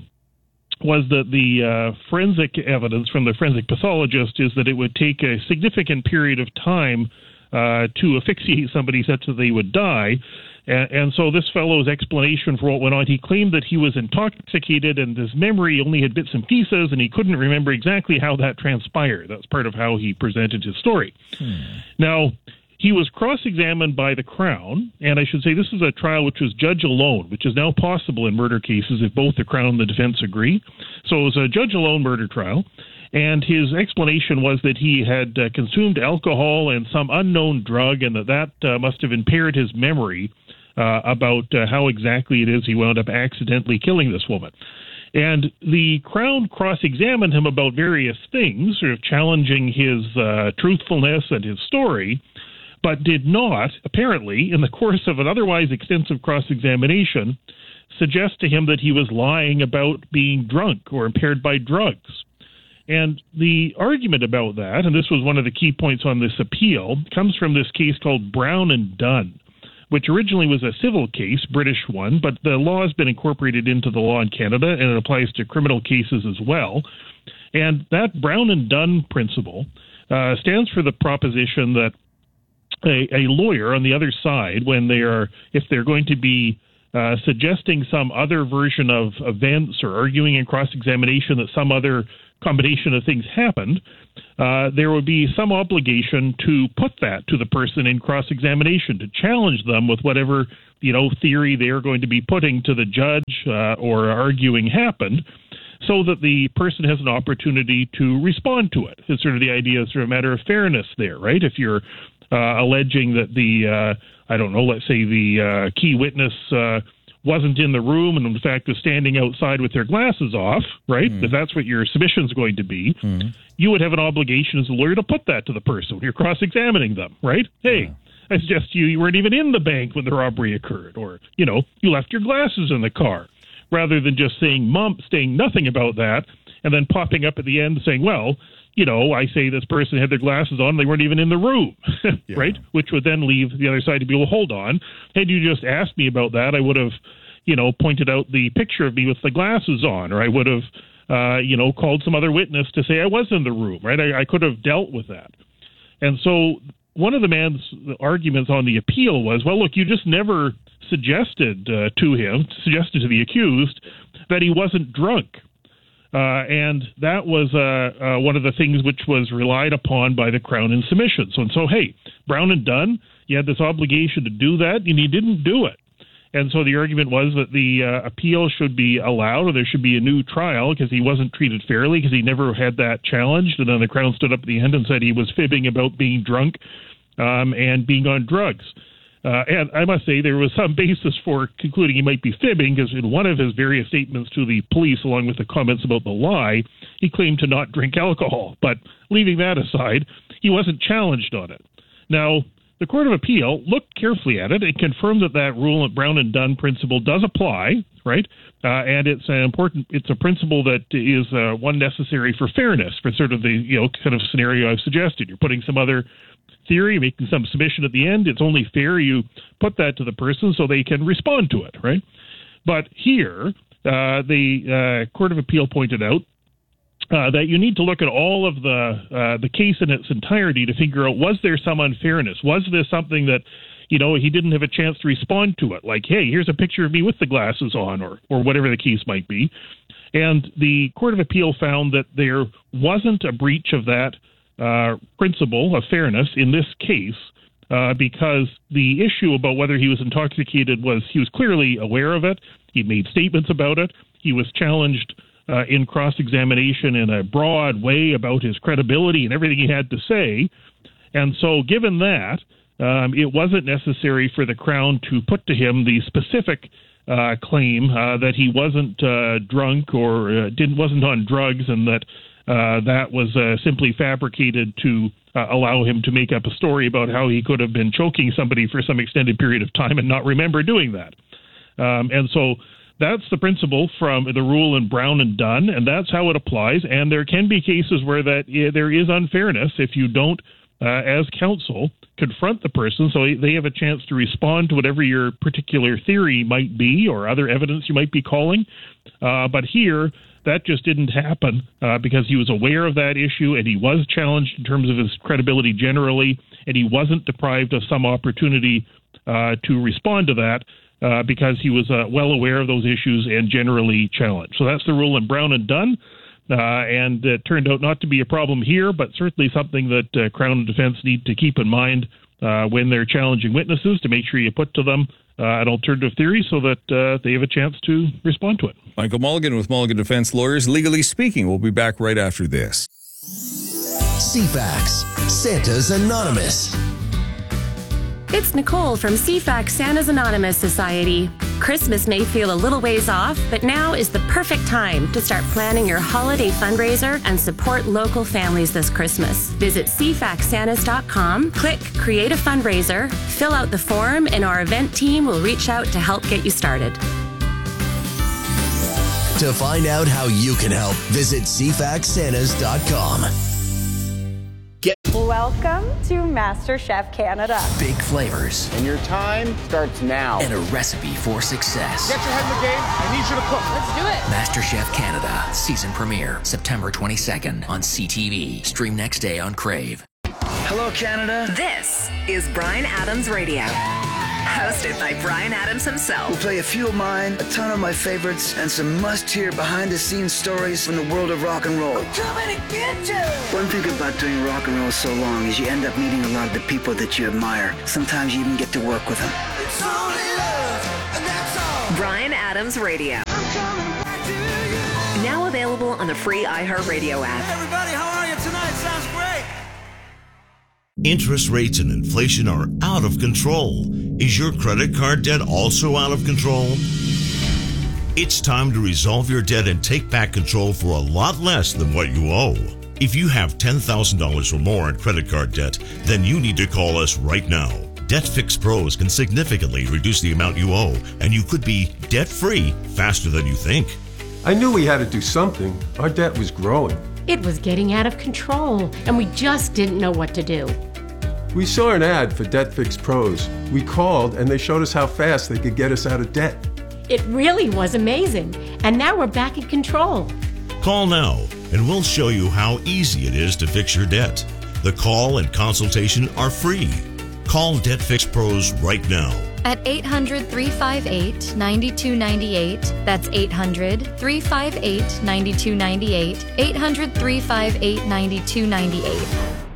Speaker 3: was that the uh, forensic evidence from the forensic pathologist is that it would take a significant period of time uh, to asphyxiate somebody such that they would die. And, and so this fellow's explanation for what went on, he claimed that he was intoxicated and his memory only had bits and pieces and he couldn't remember exactly how that transpired. That's part of how he presented his story. Hmm. Now, he was cross-examined by the Crown, and I should say this is a trial which was judge alone, which is now possible in murder cases if both the Crown and the defense agree. So it was a judge alone murder trial, and his explanation was that he had uh, consumed alcohol and some unknown drug, and that that uh, must have impaired his memory uh, about uh, how exactly it is he wound up accidentally killing this woman. And the Crown cross-examined him about various things, sort of challenging his uh, truthfulness and his story, but did not, apparently, in the course of an otherwise extensive cross-examination, suggest to him that he was lying about being drunk or impaired by drugs. And the argument about that, and this was one of the key points on this appeal, comes from this case called Brown and Dunn, which originally was a civil case, British one, but the law has been incorporated into the law in Canada, and it applies to criminal cases as well. And that Brown and Dunn principle uh, stands for the proposition that A, a lawyer on the other side, when they are, if they're going to be uh, suggesting some other version of events or arguing in cross-examination that some other combination of things happened, uh, there would be some obligation to put that to the person in cross-examination, to challenge them with whatever, you know, theory they are going to be putting to the judge uh, or arguing happened, so that the person has an opportunity to respond to it. It's sort of the idea, it's sort of a matter of fairness there, right? If you're Uh, alleging that the, uh, I don't know, let's say the uh, key witness uh, wasn't in the room and in fact was standing outside with their glasses off, right? Mm. If that's what your submission is going to be, mm. you would have an obligation as a lawyer to put that to the person when you're cross-examining them, right? Hey, yeah. I suggest to you you weren't even in the bank when the robbery occurred, or, you know, you left your glasses in the car, rather than just saying mum, saying nothing about that and then popping up at the end saying, well, you know, I say this person had their glasses on, they weren't even in the room, yeah. right? Which would then leave the other side to be, well, hold on. Had you just asked me about that, I would have, you know, pointed out the picture of me with the glasses on, or I would have, uh, you know, called some other witness to say I was in the room, right? I, I could have dealt with that. And so one of the man's arguments on the appeal was, well, look, you just never suggested uh, to him, suggested to the accused, that he wasn't drunk. Uh, and that was uh, uh, one of the things which was relied upon by the Crown in submission. So, and so, hey, Brown and Dunn, you had this obligation to do that, and you didn't do it. And so the argument was that the uh, appeal should be allowed, or there should be a new trial, because he wasn't treated fairly, because he never had that challenged. And then the Crown stood up at the end and said he was fibbing about being drunk um, and being on drugs. Uh, and I must say there was some basis for concluding he might be fibbing, because in one of his various statements to the police, along with the comments about the lie, he claimed to not drink alcohol. But leaving that aside, he wasn't challenged on it. Now, the Court of Appeal looked carefully at it. It confirmed that that rule at Brown and Dunn principle does apply, right? Uh, and it's an important, it's a principle that is uh, one necessary for fairness, for sort of the, you know, kind of scenario I've suggested. You're putting some other theory, making some submission at the end. It's only fair you put that to the person so they can respond to it, right? But here, uh, the uh, Court of Appeal pointed out uh, that you need to look at all of the uh, the case in its entirety to figure out, was there some unfairness? Was this something that, you know, he didn't have a chance to respond to it? Like, hey, here's a picture of me with the glasses on, or or whatever the case might be. And the Court of Appeal found that there wasn't a breach of that Uh, principle of fairness in this case, uh, because the issue about whether he was intoxicated was, he was clearly aware of it. He made statements about it. He was challenged uh, in cross-examination in a broad way about his credibility and everything he had to say. And so given that, um, it wasn't necessary for the Crown to put to him the specific uh, claim uh, that he wasn't uh, drunk or uh, didn't wasn't on drugs, and that Uh, that was uh, simply fabricated to uh, allow him to make up a story about how he could have been choking somebody for some extended period of time and not remember doing that. Um, and so that's the principle from the rule in Brown and Dunn, and that's how it applies. And there can be cases where that yeah, there is unfairness if you don't, uh, as counsel, confront the person so they have a chance to respond to whatever your particular theory might be or other evidence you might be calling. Uh, but here, that just didn't happen uh, because he was aware of that issue, and he was challenged in terms of his credibility generally, and he wasn't deprived of some opportunity uh, to respond to that uh, because he was uh, well aware of those issues and generally challenged. So that's the rule in Brown and Dunn, uh, and it turned out not to be a problem here, but certainly something that uh, Crown and defense need to keep in mind uh, when they're challenging witnesses, to make sure you put to them uh, an alternative theory so that uh, they have a chance to respond to it.
Speaker 13: Michael Mulligan with Mulligan Defense Lawyers, Legally Speaking. We'll be back right after this.
Speaker 9: C FAX, Santa's Anonymous.
Speaker 10: It's Nicole from C FAX Santa's Anonymous Society. Christmas may feel a little ways off, but now is the perfect time to start planning your holiday fundraiser and support local families this Christmas. Visit c fax santas dot com, click Create a Fundraiser, fill out the form, and our event team will reach out to help get you started.
Speaker 9: To find out how you can help, visit c fax santas dot com.
Speaker 5: Welcome to MasterChef Canada.
Speaker 18: Big flavors.
Speaker 6: And your time starts now.
Speaker 18: And a recipe for success.
Speaker 6: Get your head in the game. I need you to cook.
Speaker 5: Let's do it.
Speaker 18: MasterChef Canada. Season premiere, September twenty-second on C T V. Stream next day on Crave.
Speaker 11: Hello, Canada.
Speaker 12: This is Bryan Adams Radio. Hosted by Bryan Adams himself.
Speaker 11: We'll play a few of mine, a ton of my favorites, and some must-hear behind-the-scenes stories from the world of rock and roll.
Speaker 12: I'm coming to get you!
Speaker 11: One thing about doing rock and roll so long is you end up meeting a lot of the people that you admire. Sometimes you even get to work with them.
Speaker 12: It's only love, and that's all. Bryan Adams Radio. I'm coming back to you. Now available on the free iHeartRadio app.
Speaker 14: Hey everybody, how are you tonight? Sounds great.
Speaker 16: Interest rates and inflation are out of control. Is your credit card debt also out of control? It's time to resolve your debt and take back control for a lot less than what you owe. If you have ten thousand dollars or more in credit card debt, then you need to call us right now. Debt Fix Pros can significantly reduce the amount you owe, and you could be debt-free faster than you think.
Speaker 26: I knew we had to do something. Our debt was growing.
Speaker 27: It was getting out of control, and we just didn't know what to do.
Speaker 26: We saw an ad for Debt Fix Pros. We called, and they showed us how fast they could get us out of debt.
Speaker 27: It really was amazing, and now we're back in control.
Speaker 16: Call now, and we'll show you how easy it is to fix your debt. The call and consultation are free. Call Debt Fix Pros right now.
Speaker 28: At eight hundred, three five eight, nine two nine eight. That's eight hundred, three five eight, nine two nine eight. eight hundred, three five eight, nine two nine eight.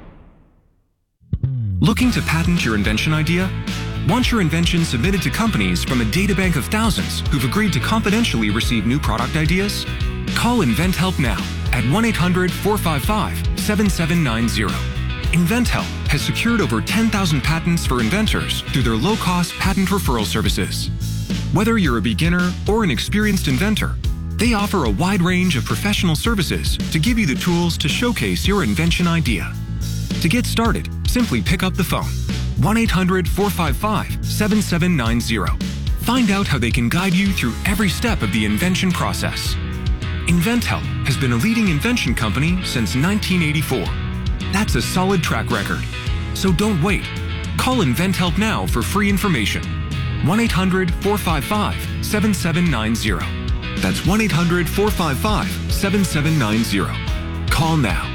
Speaker 21: Looking to patent your invention idea? Want your invention submitted to companies from a databank of thousands who've agreed to confidentially receive new product ideas? Call InventHelp now at one eight hundred, four five five, seven seven nine zero. InventHelp has secured over ten thousand patents for inventors through their low-cost patent referral services. Whether you're a beginner or an experienced inventor, they offer a wide range of professional services to give you the tools to showcase your invention idea. To get started, simply pick up the phone, one eight hundred, four five five, seven seven nine zero. Find out how they can guide you through every step of the invention process. InventHelp has been a leading invention company since nineteen eighty-four. That's a solid track record. So don't wait. Call InventHelp now for free information. one eight hundred, four five five, seven seven nine zero. That's one eight hundred, four five five, seven seven nine zero. Call now.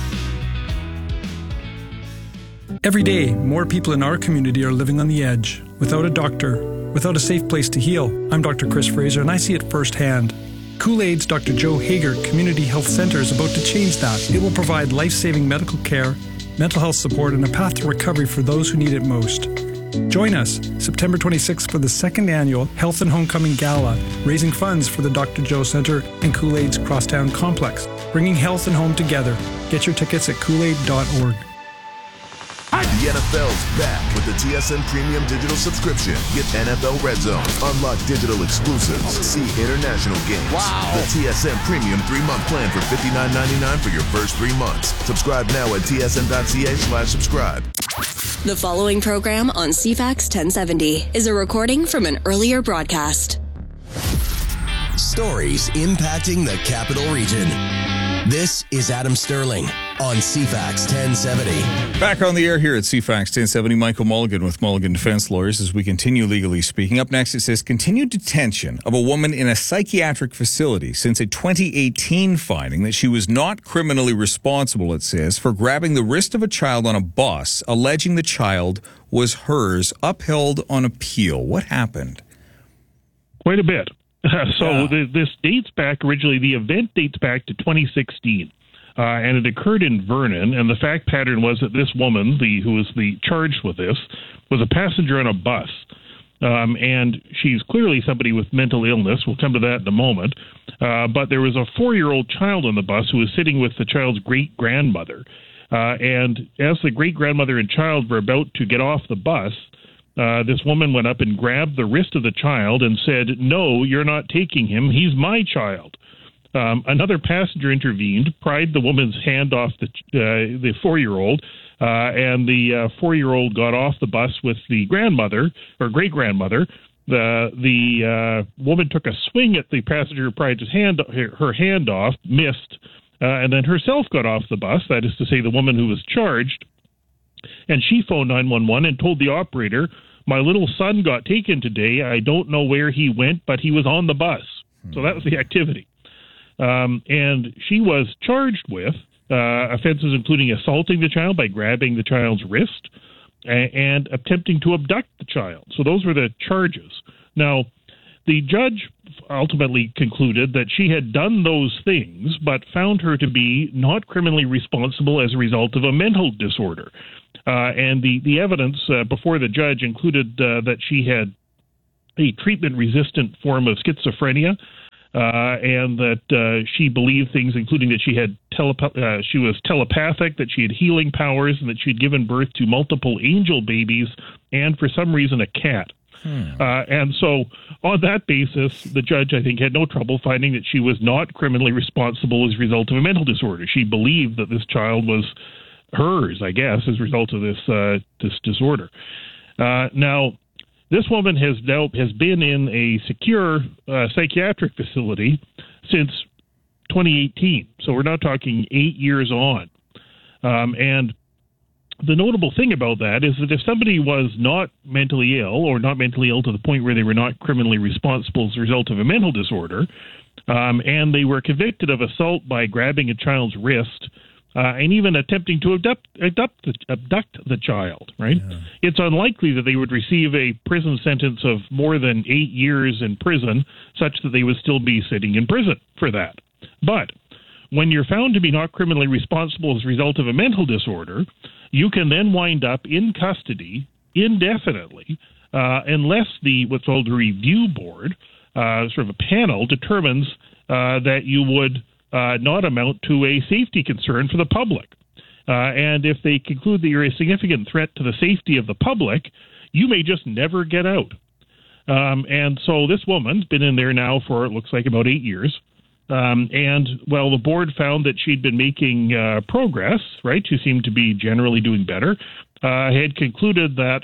Speaker 29: Every day, more people in our community are living on the edge, without a doctor, without a safe place to heal. I'm Doctor Chris Fraser, and I see it firsthand. Kool-Aid's Doctor Joe Hager Community Health Center is about to change that. It will provide life-saving medical care, mental health support, and a path to recovery for those who need it most. Join us September twenty-sixth for the second annual Health and Homecoming Gala, raising funds for the Doctor Joe Center and Kool-Aid's Crosstown Complex, bringing health and home together. Get your tickets at kool aid dot org.
Speaker 30: The N F L's back with the T S N Premium Digital Subscription. Get N F L Red Zone, unlock digital exclusives, see international games.
Speaker 6: Wow.
Speaker 30: The T S N Premium three-month plan for fifty-nine ninety-nine for your first three months. Subscribe now at T S N dot C A slash subscribe.
Speaker 8: The following program on C FAX ten seventy is a recording from an earlier broadcast.
Speaker 9: Stories impacting the Capital Region. This is Adam Sterling on C FAX ten seventy.
Speaker 13: Back on the air here at C FAX ten seventy, Michael Mulligan with Mulligan Defense Lawyers as we continue legally speaking. Up next, it says continued detention of a woman in a psychiatric facility since a twenty eighteen finding that she was not criminally responsible, it says, for grabbing the wrist of a child on a bus, alleging the child was hers, upheld on appeal. What happened?
Speaker 3: Quite a bit. Uh, so
Speaker 13: Yeah.
Speaker 3: the, this dates back, originally the event dates back to twenty sixteen. uh, and it occurred in Vernon. And the fact pattern was that this woman, the who was the charged with this, was a passenger on a bus. Um, and she's clearly somebody with mental illness. We'll come to that in a moment. Uh, but there was a four-year-old child on the bus who was sitting with the child's great-grandmother. Uh, and as the great-grandmother and child were about to get off the bus, uh, this woman went up and grabbed the wrist of the child and said, "No, you're not taking him. He's my child." Um, another passenger intervened, pried the woman's hand off the, uh, the four-year-old, Uh, and the uh, four-year-old got off the bus with the grandmother, or great-grandmother. The the uh, woman took a swing at the passenger who pried his hand, her, her hand off, missed, uh, and then herself got off the bus, that is to say the woman who was charged, and she phoned nine one one and told the operator, "My little son got taken today. I don't know where he went, but he was on the bus." Hmm. So that was the activity. Um, and she was charged with Uh, offenses including assaulting the child by grabbing the child's wrist and, and attempting to abduct the child. So those were the charges. Now, the judge ultimately concluded that she had done those things, but found her to be not criminally responsible as a result of a mental disorder. Uh, and the, the evidence uh, before the judge included uh, that she had a treatment-resistant form of schizophrenia, Uh, and that uh, she believed things, including that she had telep- uh, she was telepathic, that she had healing powers, and that she had given birth to multiple angel babies, and for some reason a cat. Hmm. Uh, and so, on that basis, the judge, I think, had no trouble finding that she was not criminally responsible as a result of a mental disorder. She believed that this child was hers, I guess, as a result of this uh, this disorder. Uh, now. This woman has now has been in a secure uh, psychiatric facility since twenty eighteen. So we're now talking eight years on. Um, and the notable thing about that is that if somebody was not mentally ill or not mentally ill to the point where they were not criminally responsible as a result of a mental disorder, um, and they were convicted of assault by grabbing a child's wrist, Uh, and even attempting to abduct, abduct, the, abduct the child, right? Yeah. It's unlikely that they would receive a prison sentence of more than eight years in prison, such that they would still be sitting in prison for that. But when you're found to be not criminally responsible as a result of a mental disorder, you can then wind up in custody indefinitely, uh, unless the what's called a review board, uh, sort of a panel, determines uh, that you would Uh, not amount to a safety concern for the public. Uh, and if they conclude that you're a significant threat to the safety of the public, you may just never get out. Um, and so this woman's been in there now for, it looks like, about eight years. Um, and, well, the board found that she'd been making uh, progress, right? She seemed to be generally doing better. Uh, had concluded that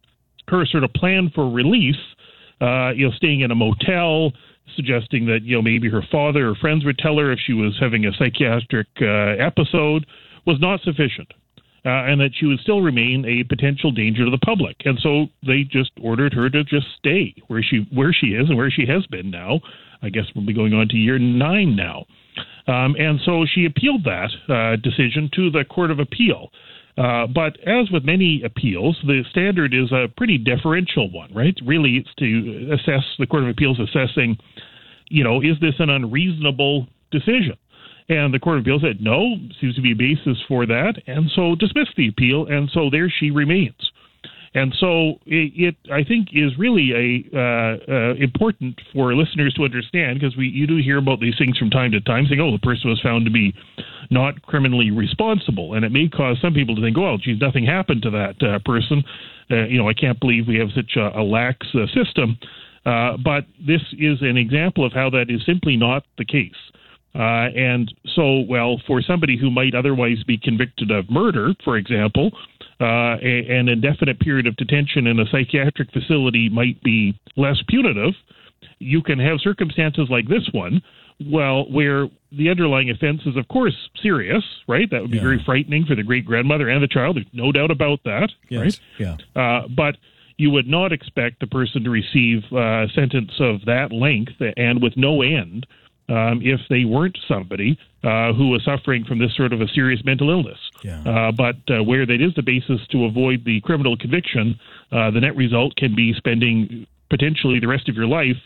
Speaker 3: her sort of plan for release, uh, you know, staying in a motel, suggesting that, you know, maybe her father or friends would tell her if she was having a psychiatric uh, episode, was not sufficient, uh, and that she would still remain a potential danger to the public. And so they just ordered her to just stay where she where she is and where she has been now. I guess we'll be going on to year nine now. Um, and so she appealed that uh, decision to the Court of Appeal. Uh, but as with many appeals, the standard is a pretty deferential one, right? Really, it's to assess, the Court of Appeals assessing, you know, is this an unreasonable decision? And the Court of Appeals said, no, seems to be a basis for that, and so dismissed the appeal, and so there she remains. And so it, it I think, is really a uh, uh, important for listeners to understand, because we you do hear about these things from time to time, saying, oh, the person was found to be not criminally responsible. And it may cause some people to think, oh, well, geez, nothing happened to that uh, person. Uh, you know, I can't believe we have such a, a lax uh, system. Uh, but this is an example of how that is simply not the case. Uh, and so, well, for somebody who might otherwise be convicted of murder, for example, uh, a, an indefinite period of detention in a psychiatric facility might be less punitive. You can have circumstances like this one, well, where the underlying offense is, of course, serious, right? That would be yeah. very frightening for the great-grandmother and the child. There's no doubt about that,
Speaker 13: yes.
Speaker 3: right?
Speaker 13: Yeah.
Speaker 3: Uh, but you would not expect the person to receive a sentence of that length and with no end um, if they weren't somebody uh, who was suffering from this sort of a serious mental illness.
Speaker 13: Yeah.
Speaker 3: Uh, but uh, where that is the basis to avoid the criminal conviction, uh, the net result can be spending potentially the rest of your life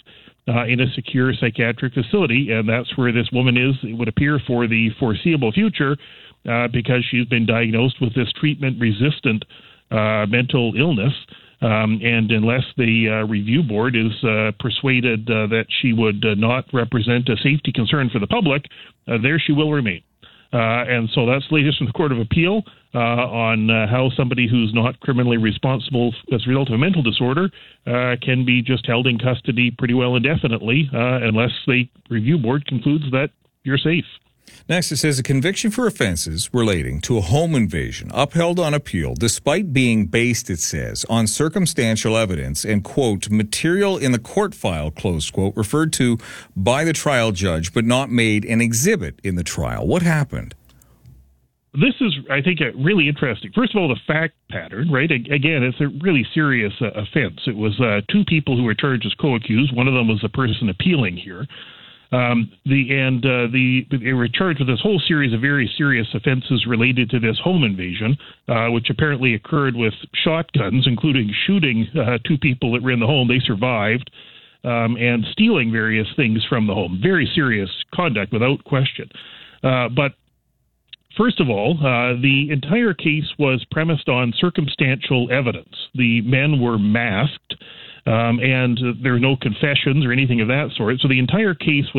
Speaker 3: uh, in a secure psychiatric facility, and that's where this woman is, it would appear, for the foreseeable future, uh, because she's been diagnosed with this treatment-resistant uh, mental illness. Um, and unless the uh, review board is uh, persuaded uh, that she would uh, not represent a safety concern for the public, uh, there she will remain. Uh, and so that's the latest from the Court of Appeal uh, on uh, how somebody who's not criminally responsible as a result of a mental disorder uh, can be just held in custody pretty well indefinitely uh, unless the review board concludes that you're safe.
Speaker 13: Next, it says a conviction for offenses relating to a home invasion upheld on appeal despite being based, it says, on circumstantial evidence and, quote, material in the court file, close quote, referred to by the trial judge but not made an exhibit in the trial. What happened?
Speaker 3: This is, I think, really interesting. First of all, the fact pattern, right? Again, it's a really serious uh, offense. It was uh, two people who were charged as co-accused. One of them was the person appealing here. Um, the and uh, the they were charged with this whole series of very serious offenses related to this home invasion, uh, which apparently occurred with shotguns, including shooting uh, two people that were in the home. They survived, um, and stealing various things from the home. Very serious conduct, without question. Uh, but first of all, uh, the entire case was premised on circumstantial evidence. The men were masked. Um, and uh, there were no confessions or anything of that sort. So the entire case was